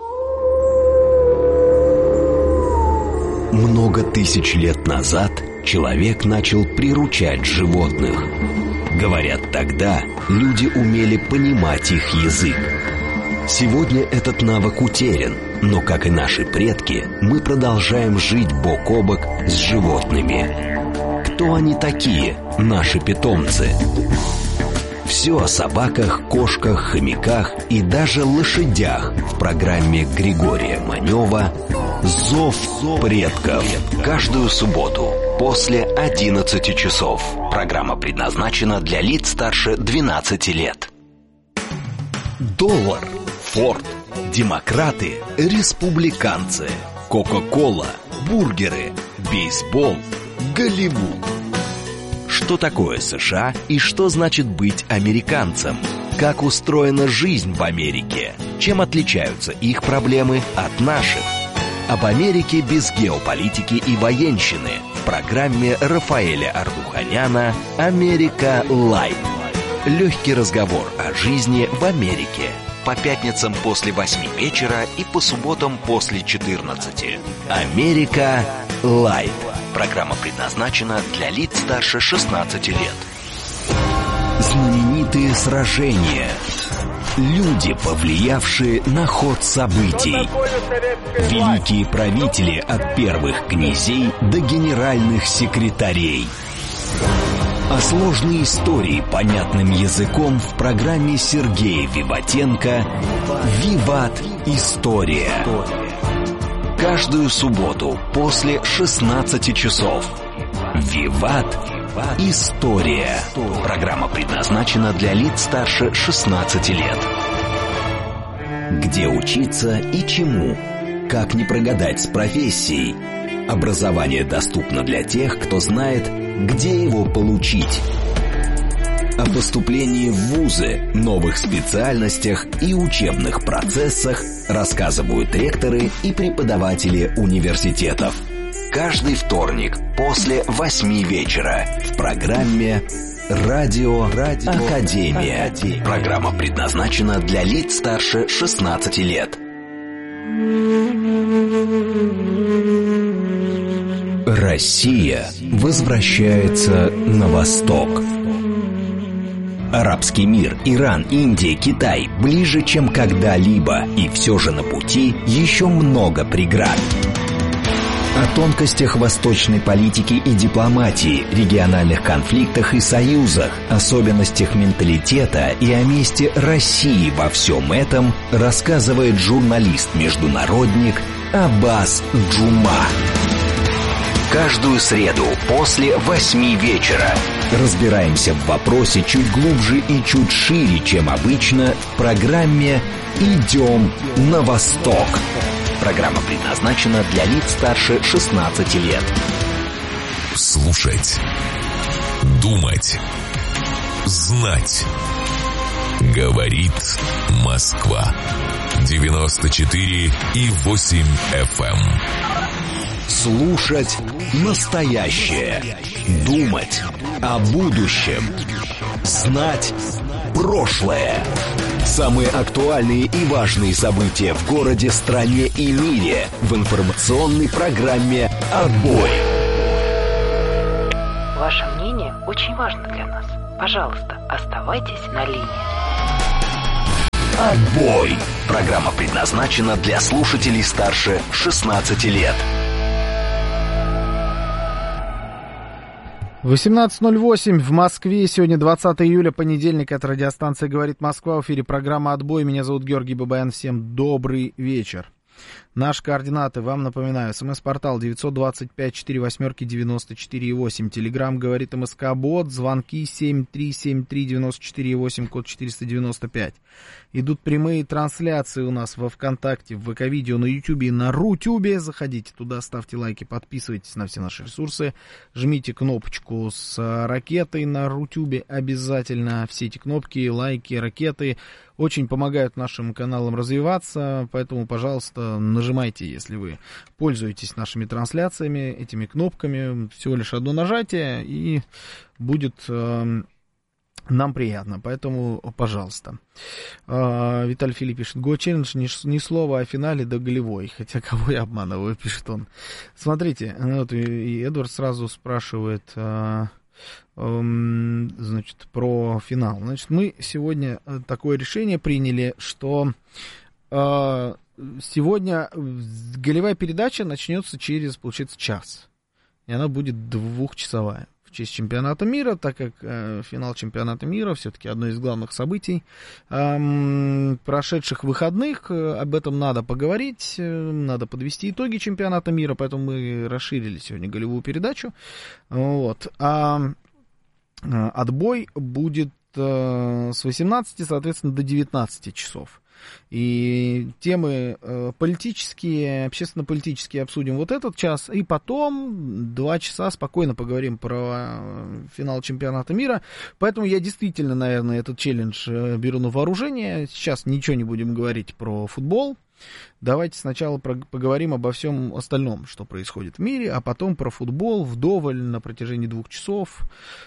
Много тысяч лет назад человек начал приручать животных. Говорят, тогда люди умели понимать их язык. Сегодня этот навык утерян, но, как и наши предки, мы продолжаем жить бок о бок с животными. Кто они такие, наши питомцы? Все о собаках, кошках, хомяках и даже лошадях в программе Григория Манева «Зов предков». Каждую субботу после одиннадцати часов. Программа предназначена для лиц старше двенадцати лет. Доллар, Форд, демократы, республиканцы, Кока-кола, бургеры, бейсбол, Голливуд. Что такое США и что значит быть американцем? Как устроена жизнь в Америке? Чем отличаются их проблемы от наших? Об Америке без геополитики и военщины в программе Рафаэля Ардуханяна «Америка Лайт». Легкий разговор о жизни в Америке. По пятницам после восьми вечера и по субботам после четырнадцати. «Америка Лайт». Программа предназначена для лиц старше шестнадцати лет. Знаменитые сражения. Люди, повлиявшие на ход событий. Великие правители от первых князей до генеральных секретарей. О сложной истории понятным языком в программе Сергея Виватенко «Виват. История». Каждую субботу после шестнадцати часов. «Виват. История». Программа предназначена для лиц старше шестнадцати лет. Где учиться и чему? Как не прогадать с профессией? Образование доступно для тех, кто знает, где его получить. О поступлении в вузы, новых специальностях и учебных процессах рассказывают ректоры и преподаватели университетов. Каждый вторник после восьми вечера в программе «Радио, Радио Академия». Академия. Программа предназначена для лиц старше шестнадцати лет. Россия возвращается на восток. Арабский мир, Иран, Индия, Китай ближе, чем когда-либо, и все же на пути еще много преград. О тонкостях восточной политики и дипломатии, региональных конфликтах и союзах, особенностях менталитета и о месте России во всем этом рассказывает журналист-международник Аббас Джума. Каждую среду после восьми вечера разбираемся в вопросе чуть глубже и чуть шире, чем обычно, в программе «Идем на восток». Программа предназначена для лиц старше шестнадцати лет. Слушать, думать, знать. Говорит Москва. девяносто четыре и восемь эф эм. Слушать настоящее. Думать о будущем. Знать прошлое. Самые актуальные и важные события в городе, стране и мире в информационной программе «Отбой». Ваше мнение очень важно для нас. Пожалуйста, оставайтесь на линии. «Отбой». Программа предназначена для слушателей старше шестнадцати лет. восемнадцать ноль восемь в Москве. Сегодня двадцатое июля, понедельник. Это радиостанция «Говорит Москва». В эфире программа «Отбой». Меня зовут Георгий Бабаян. Всем добрый вечер. Наши координаты, вам напоминаю, смс-портал девять два пять четыре восемь девяносто четыре восемь, телеграмм «Говорит МСК-бот», звонки семь три семь три девяносто четыре восемь, код четыреста девяносто пять. Идут прямые трансляции у нас во ВКонтакте, в ВК-видео, на Ютубе и на Рутюбе. Заходите туда, ставьте лайки, подписывайтесь на все наши ресурсы, жмите кнопочку с ракетой на Рутюбе обязательно. Все эти кнопки, лайки, ракеты очень помогают нашим каналам развиваться, поэтому, пожалуйста, нажимайте, если вы пользуетесь нашими трансляциями, этими кнопками. Всего лишь одно нажатие, и будет э, нам приятно, поэтому, пожалуйста. Э, Виталий Филипп пишет: Go Challenge, ни, ни слова о финале до голевой. Хотя кого я обманываю, пишет он. Смотрите, вот и, и Эдвард сразу спрашивает... Э, Значит, про финал. Значит, мы сегодня такое решение приняли, что э, сегодня голевая передача начнется через, получается, час. И она будет двухчасовая. В честь чемпионата мира, так как э, финал чемпионата мира все-таки одно из главных событий э, прошедших выходных. Э, об этом надо поговорить, э, надо подвести итоги чемпионата мира, поэтому мы расширили сегодня голевую передачу. Вот. А э, отбой будет э, с восемнадцати, соответственно, до девятнадцати часов. И темы э, политические, общественно-политические обсудим вот этот час, и потом два часа спокойно поговорим про финал чемпионата мира. Поэтому я действительно, наверное, этот челлендж э, беру на вооружение. Сейчас ничего не будем говорить про футбол. Давайте сначала про- поговорим обо всем остальном, что происходит в мире, а потом про футбол вдоволь на протяжении двух часов.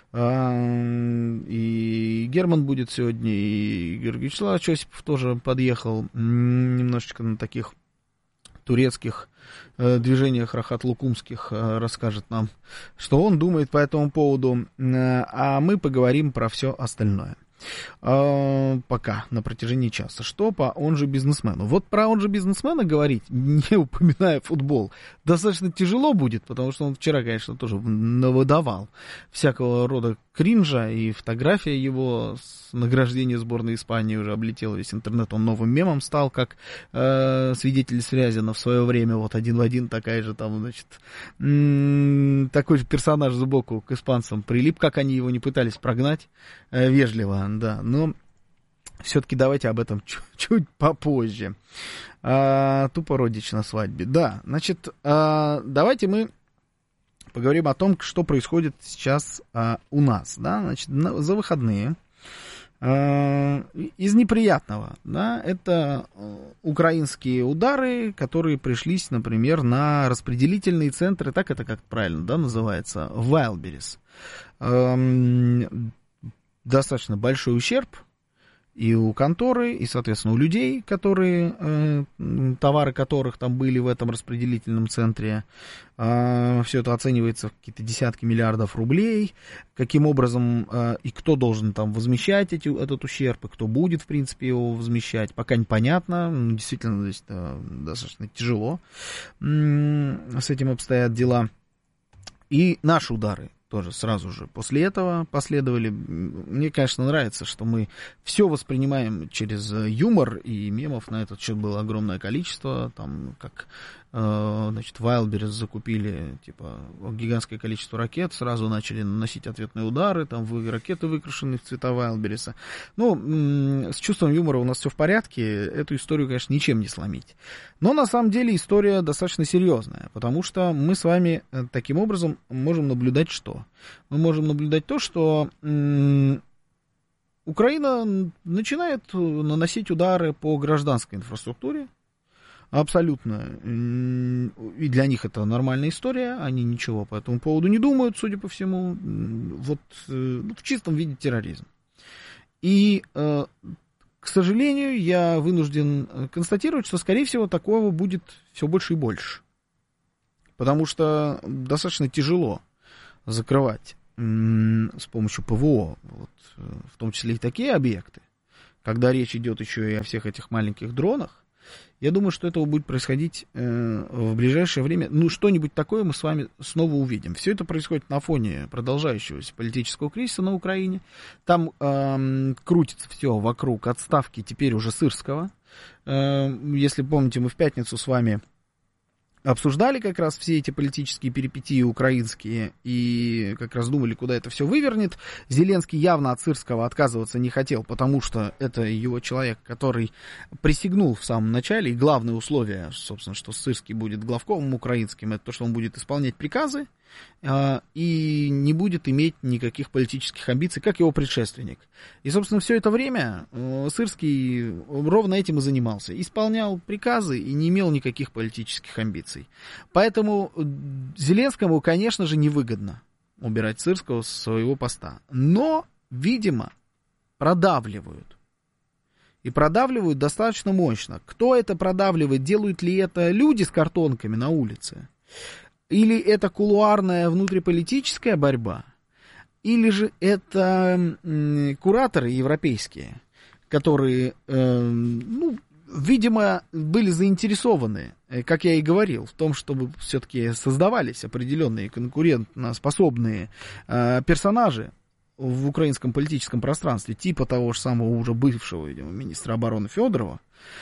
И Герман будет сегодня, и Георгий Вячеславович Осипов тоже подъехал немножечко на таких турецких движениях рахат-лукумских, расскажет нам, что он думает по этому поводу, а мы поговорим про все остальное. Пока, на протяжении часа. Что по «Он же бизнесмену». Вот про «Он же бизнесмена» говорить, не упоминая футбол, достаточно тяжело будет, потому что он вчера, конечно, тоже навыдавал всякого рода кринжа, и фотография его с награждения сборной Испании уже облетела весь интернет, он новым мемом стал, как э, свидетель Связина в свое время, вот один в один такая же там, значит, м- такой же персонаж сбоку к испанцам прилип, как они его не пытались прогнать, э, вежливо, да, но все-таки давайте об этом чуть-чуть попозже. А, тупо родич на свадьбе, да, значит, а, давайте мы поговорим о том, что происходит сейчас а, у нас, да, значит, на, за выходные. А, из неприятного, да, это украинские удары, которые пришлись, например, на распределительные центры, так это как правильно, да, называется, Wildberries. А, достаточно большой ущерб, И у конторы, и, соответственно, у людей, которые, э, товары которых там были в этом распределительном центре. Э, все это оценивается в какие-то десятки миллиардов рублей. Каким образом э, и кто должен там возмещать эти, этот ущерб, и кто будет, в принципе, его возмещать, пока непонятно. Ну, действительно, здесь э, достаточно тяжело э, с этим обстоят дела. И наши удары тоже сразу же после этого последовали. Мне, конечно, нравится, что мы все воспринимаем через юмор, и мемов на этот счет было огромное количество. Там, как, э, значит, Wildberries закупили, типа, гигантское количество ракет, сразу начали наносить ответные удары, там, ракеты, выкрашенные в цвета Wildberries. Ну, м- с чувством юмора у нас все в порядке, эту историю, конечно, ничем не сломить. Но, на самом деле, история достаточно серьезная, потому что мы с вами таким образом можем наблюдать что? Мы можем наблюдать то, что м- Украина начинает наносить удары по гражданской инфраструктуре. Абсолютно. И для них это нормальная история. Они ничего по этому поводу не думают, судя по всему. Вот ну, в чистом виде терроризм. И, к сожалению, я вынужден констатировать, что, скорее всего, такого будет все больше и больше. Потому что достаточно тяжело закрывать с помощью ПВО, вот, в том числе и такие объекты, когда речь идет еще и о всех этих маленьких дронах. Я думаю, что этого будет происходить э, в ближайшее время. Ну, что-нибудь такое мы с вами снова увидим. Все это происходит на фоне продолжающегося политического кризиса на Украине. Там э, крутится все вокруг отставки теперь уже Сырского. Э, если помните, мы в пятницу с вами обсуждали как раз все эти политические перипетии украинские и как раз думали, куда это все вывернет. Зеленский явно от Сырского отказываться не хотел, потому что это его человек, который присягнул в самом начале, и главное условие, собственно, что Сырский будет главкомом украинским, это то, что он будет исполнять приказы э, и не будет иметь никаких политических амбиций, как его предшественник. И, собственно, все это время э, Сырский ровно этим и занимался. Исполнял приказы и не имел никаких политических амбиций. Поэтому Зеленскому, конечно же, невыгодно убирать Сырского с своего поста. Но, видимо, продавливают. И продавливают достаточно мощно. Кто это продавливает? Делают ли это люди с картонками на улице? Или это кулуарная внутриполитическая борьба? Или же это м, кураторы европейские, которые, э, ну, видимо, были заинтересованы, как я и говорил, в том, чтобы все-таки создавались определенные конкурентоспособные э, персонажи в украинском политическом пространстве, типа того же самого уже бывшего, видимо, министра обороны Федорова,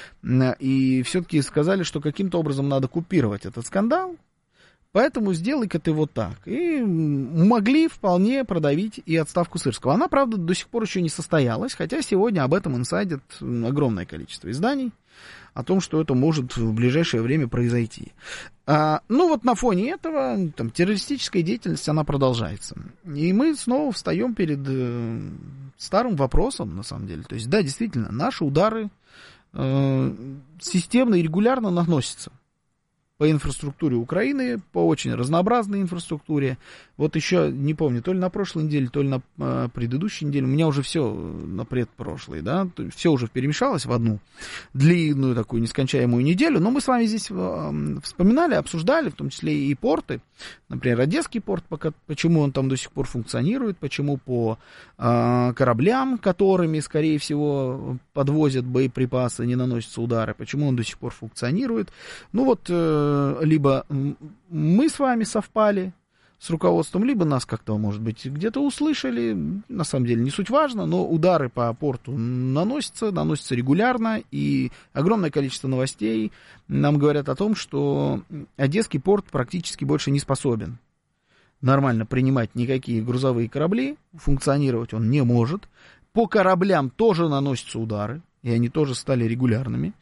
и все-таки сказали, что каким-то образом надо купировать этот скандал, поэтому сделай-ка ты вот так. И могли вполне продавить и отставку Сырского. Она, правда, до сих пор еще не состоялась, хотя сегодня об этом инсайдит огромное количество изданий, о том, что это может в ближайшее время произойти. А, ну вот на фоне этого там, террористическая деятельность, она продолжается. И мы снова встаем перед э, старым вопросом, на самом деле. То есть, да, действительно, наши удары э, системно и регулярно наносятся по инфраструктуре Украины, по очень разнообразной инфраструктуре. Вот еще, не помню, то ли на прошлой неделе, то ли на э, предыдущей неделе, у меня уже все на предпрошлой, да, все уже перемешалось в одну длинную такую нескончаемую неделю, но мы с вами здесь э, вспоминали, обсуждали, в том числе и порты, например, Одесский порт, пока, почему он там до сих пор функционирует, почему по э, кораблям, которыми, скорее всего, подвозят боеприпасы, не наносятся удары, почему он до сих пор функционирует. Ну вот, э, либо мы с вами совпали с руководством, либо нас как-то, может быть, где-то услышали, на самом деле не суть важно, но удары по порту наносятся, наносятся регулярно, и огромное количество новостей нам говорят о том, что Одесский порт практически больше не способен нормально принимать никакие грузовые корабли, функционировать он не может, по кораблям тоже наносятся удары, и они тоже стали регулярными.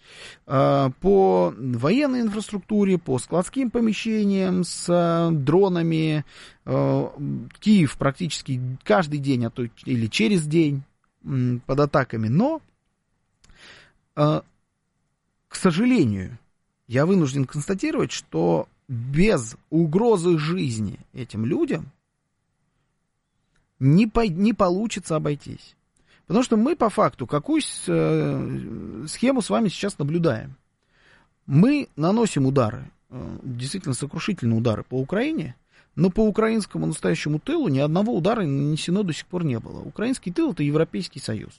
По военной инфраструктуре, по складским помещениям с дронами Киев практически каждый день, а то или через день под атаками. Но, к сожалению, я вынужден констатировать, что без угрозы жизни этим людям не, по, не получится обойтись. Потому что мы по факту какую схему с вами сейчас наблюдаем? Мы наносим удары, действительно сокрушительные удары по Украине, но по украинскому настоящему тылу ни одного удара нанесено до сих пор не было. Украинский тыл — это Европейский Союз.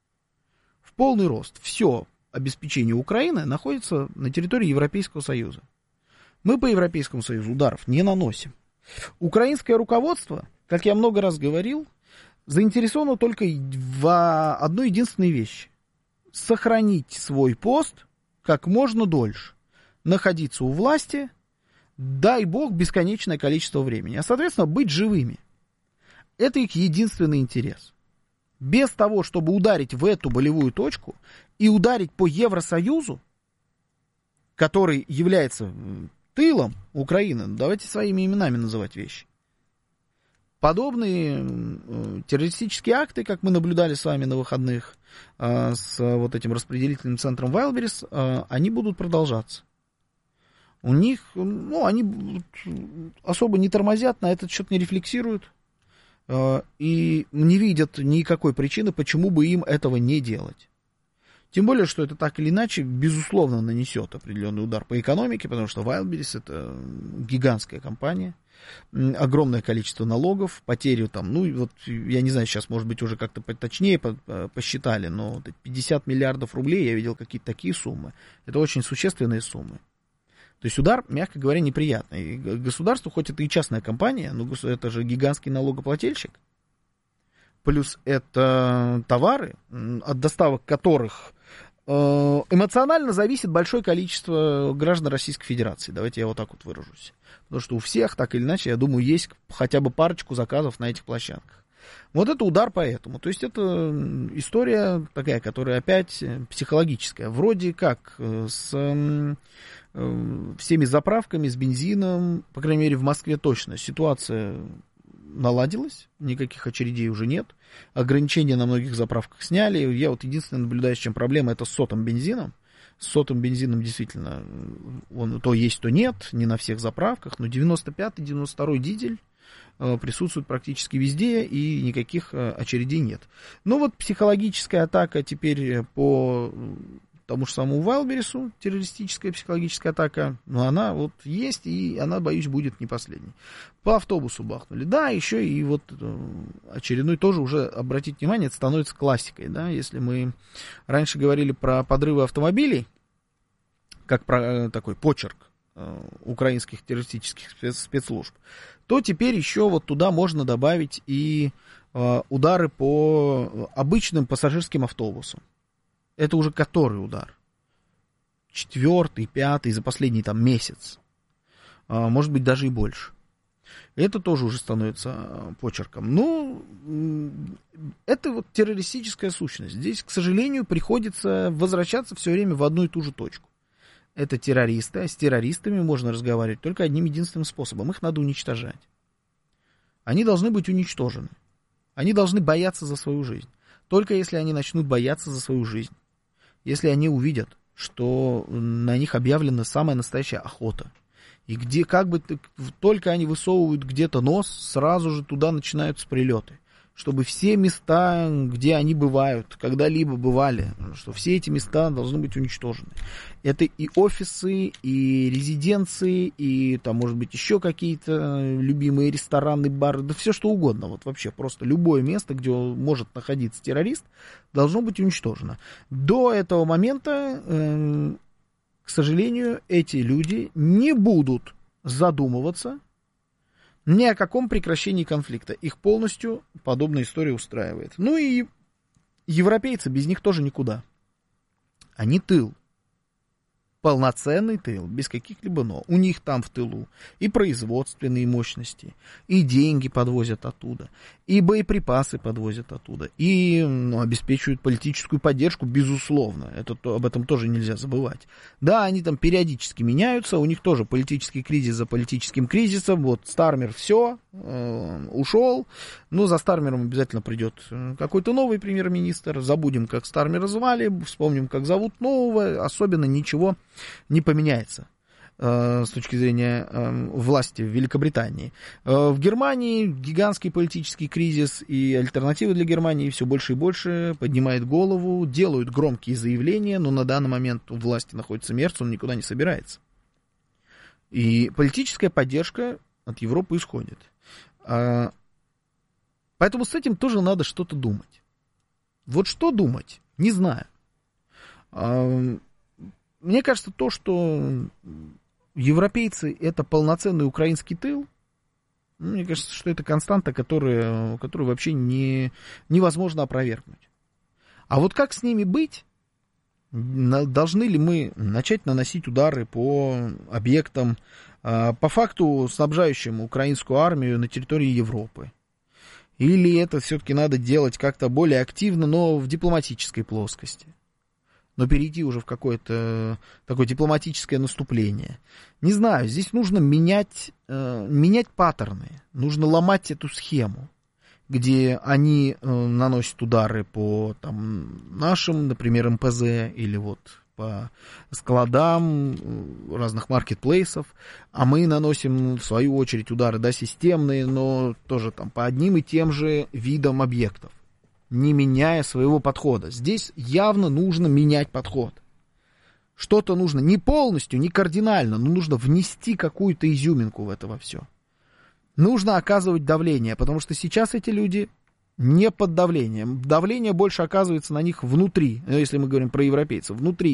В полный рост. Все обеспечение Украины находится на территории Европейского Союза. Мы по Европейскому Союзу ударов не наносим. Украинское руководство, как я много раз говорил, заинтересовано только в одной единственной вещи. Сохранить свой пост как можно дольше. Находиться у власти, дай бог, бесконечное количество времени. А, соответственно, быть живыми. Это их единственный интерес. Без того, чтобы ударить в эту болевую точку и ударить по Евросоюзу, который является тылом Украины, давайте своими именами называть вещи. Подобные э, террористические акты, как мы наблюдали с вами на выходных э, с э, вот этим распределительным центром Wildberries, э, они будут продолжаться. У них, ну, они особо не тормозят, на этот счет не рефлексируют э, и не видят никакой причины, почему бы им этого не делать. Тем более, что это так или иначе, безусловно, нанесет определенный удар по экономике, потому что Wildberries — это гигантская компания, огромное количество налогов, потери там, ну, вот, я не знаю, сейчас, может быть, уже как-то поточнее посчитали, но пятьдесят миллиардов рублей, я видел какие-то такие суммы. Это очень существенные суммы. То есть удар, мягко говоря, неприятный. Государство, хоть это и частная компания, но это же гигантский налогоплательщик. Плюс это товары, от доставок которых эмоционально зависит большое количество граждан Российской Федерации. Давайте я вот так вот выражусь. Потому что у всех, так или иначе, я думаю, есть хотя бы парочку заказов на этих площадках. Вот это удар по этому. То есть это история такая, которая опять психологическая. Вроде как с э, всеми заправками, с бензином, по крайней мере в Москве точно, ситуация наладилась, никаких очередей уже нет, ограничения на многих заправках сняли. Я вот единственное наблюдаю, с чем проблема, это с сотым бензином. С сотым бензином действительно он то есть, то нет, не на всех заправках, но девяносто пятый, девяносто второй дизель э, присутствует практически везде, и никаких э, очередей нет. Но вот психологическая атака теперь по тому же самому Wildberries, террористическая психологическая атака, но она вот есть, и она, боюсь, будет не последней. По автобусу бахнули. Да, еще и вот очередной тоже уже, обратите внимание, это становится классикой, да, если мы раньше говорили про подрывы автомобилей, как про такой почерк украинских террористических спецслужб, то теперь еще вот туда можно добавить и удары по обычным пассажирским автобусам. Это уже который удар? Четвертый, пятый за последний там месяц. А, может быть, даже и больше. Это тоже уже становится почерком. Ну, это вот террористическая сущность. Здесь, к сожалению, приходится возвращаться все время в одну и ту же точку. Это террористы, а с террористами можно разговаривать только одним единственным способом. Их надо уничтожать. Они должны быть уничтожены. Они должны бояться за свою жизнь. Только если они начнут бояться за свою жизнь. Если они увидят, что на них объявлена самая настоящая охота, и где как бы только они высовывают где-то нос, сразу же туда начинаются прилеты, чтобы все места, где они бывают, когда-либо бывали, что все эти места должны быть уничтожены. Это и офисы, и резиденции, и там, может быть, еще какие-то любимые рестораны, бары, да все что угодно. Вот вообще просто любое место, где может находиться террорист, должно быть уничтожено. До этого момента, э, к сожалению, эти люди не будут задумываться ни о каком прекращении конфликта. Их полностью подобная история устраивает. Ну и европейцы, без них тоже никуда. Они тыл. Полноценный тыл, без каких-либо «но». У них там в тылу и производственные мощности, и деньги подвозят оттуда, и боеприпасы подвозят оттуда, и ну, обеспечивают политическую поддержку, безусловно. Это, то, об этом тоже нельзя забывать. Да, они там периодически меняются, у них тоже политический кризис за политическим кризисом. Вот Стармер все, э, ушел, но за Стармером обязательно придет какой-то новый премьер-министр. Забудем, как Стармера звали, вспомним, как зовут нового, особенно ничего не поменяется. с точки зрения власти в Великобритании. В Германии гигантский политический кризис, и альтернативы для Германии все больше и больше поднимает голову, делают громкие заявления, но на данный момент у власти находится Мерц, он никуда не собирается. И политическая поддержка от Европы исходит. Поэтому с этим тоже надо что-то думать. Вот что думать, не знаю. Мне кажется, то, что европейцы — это полноценный украинский тыл, мне кажется, что это константа, которая, которую вообще не, невозможно опровергнуть. А вот как с ними быть? Должны ли мы начать наносить удары по объектам, по факту снабжающим украинскую армию на территории Европы? Или это все-таки надо делать как-то более активно, но в дипломатической плоскости? Но перейти уже в какое-то такое дипломатическое наступление. Не знаю, здесь нужно менять, э, менять паттерны, нужно ломать эту схему, где они э, наносят удары по там, нашим, например, эм пэ зэ или вот по складам разных маркетплейсов, а мы наносим, в свою очередь, удары, да, системные, но тоже там по одним и тем же видам объектов, не меняя своего подхода. Здесь явно нужно менять подход. Что-то нужно не полностью, не кардинально, но нужно внести какую-то изюминку в это во все. Нужно оказывать давление, потому что сейчас эти люди не под давлением. Давление больше оказывается на них внутри, если мы говорим про европейцев, внутри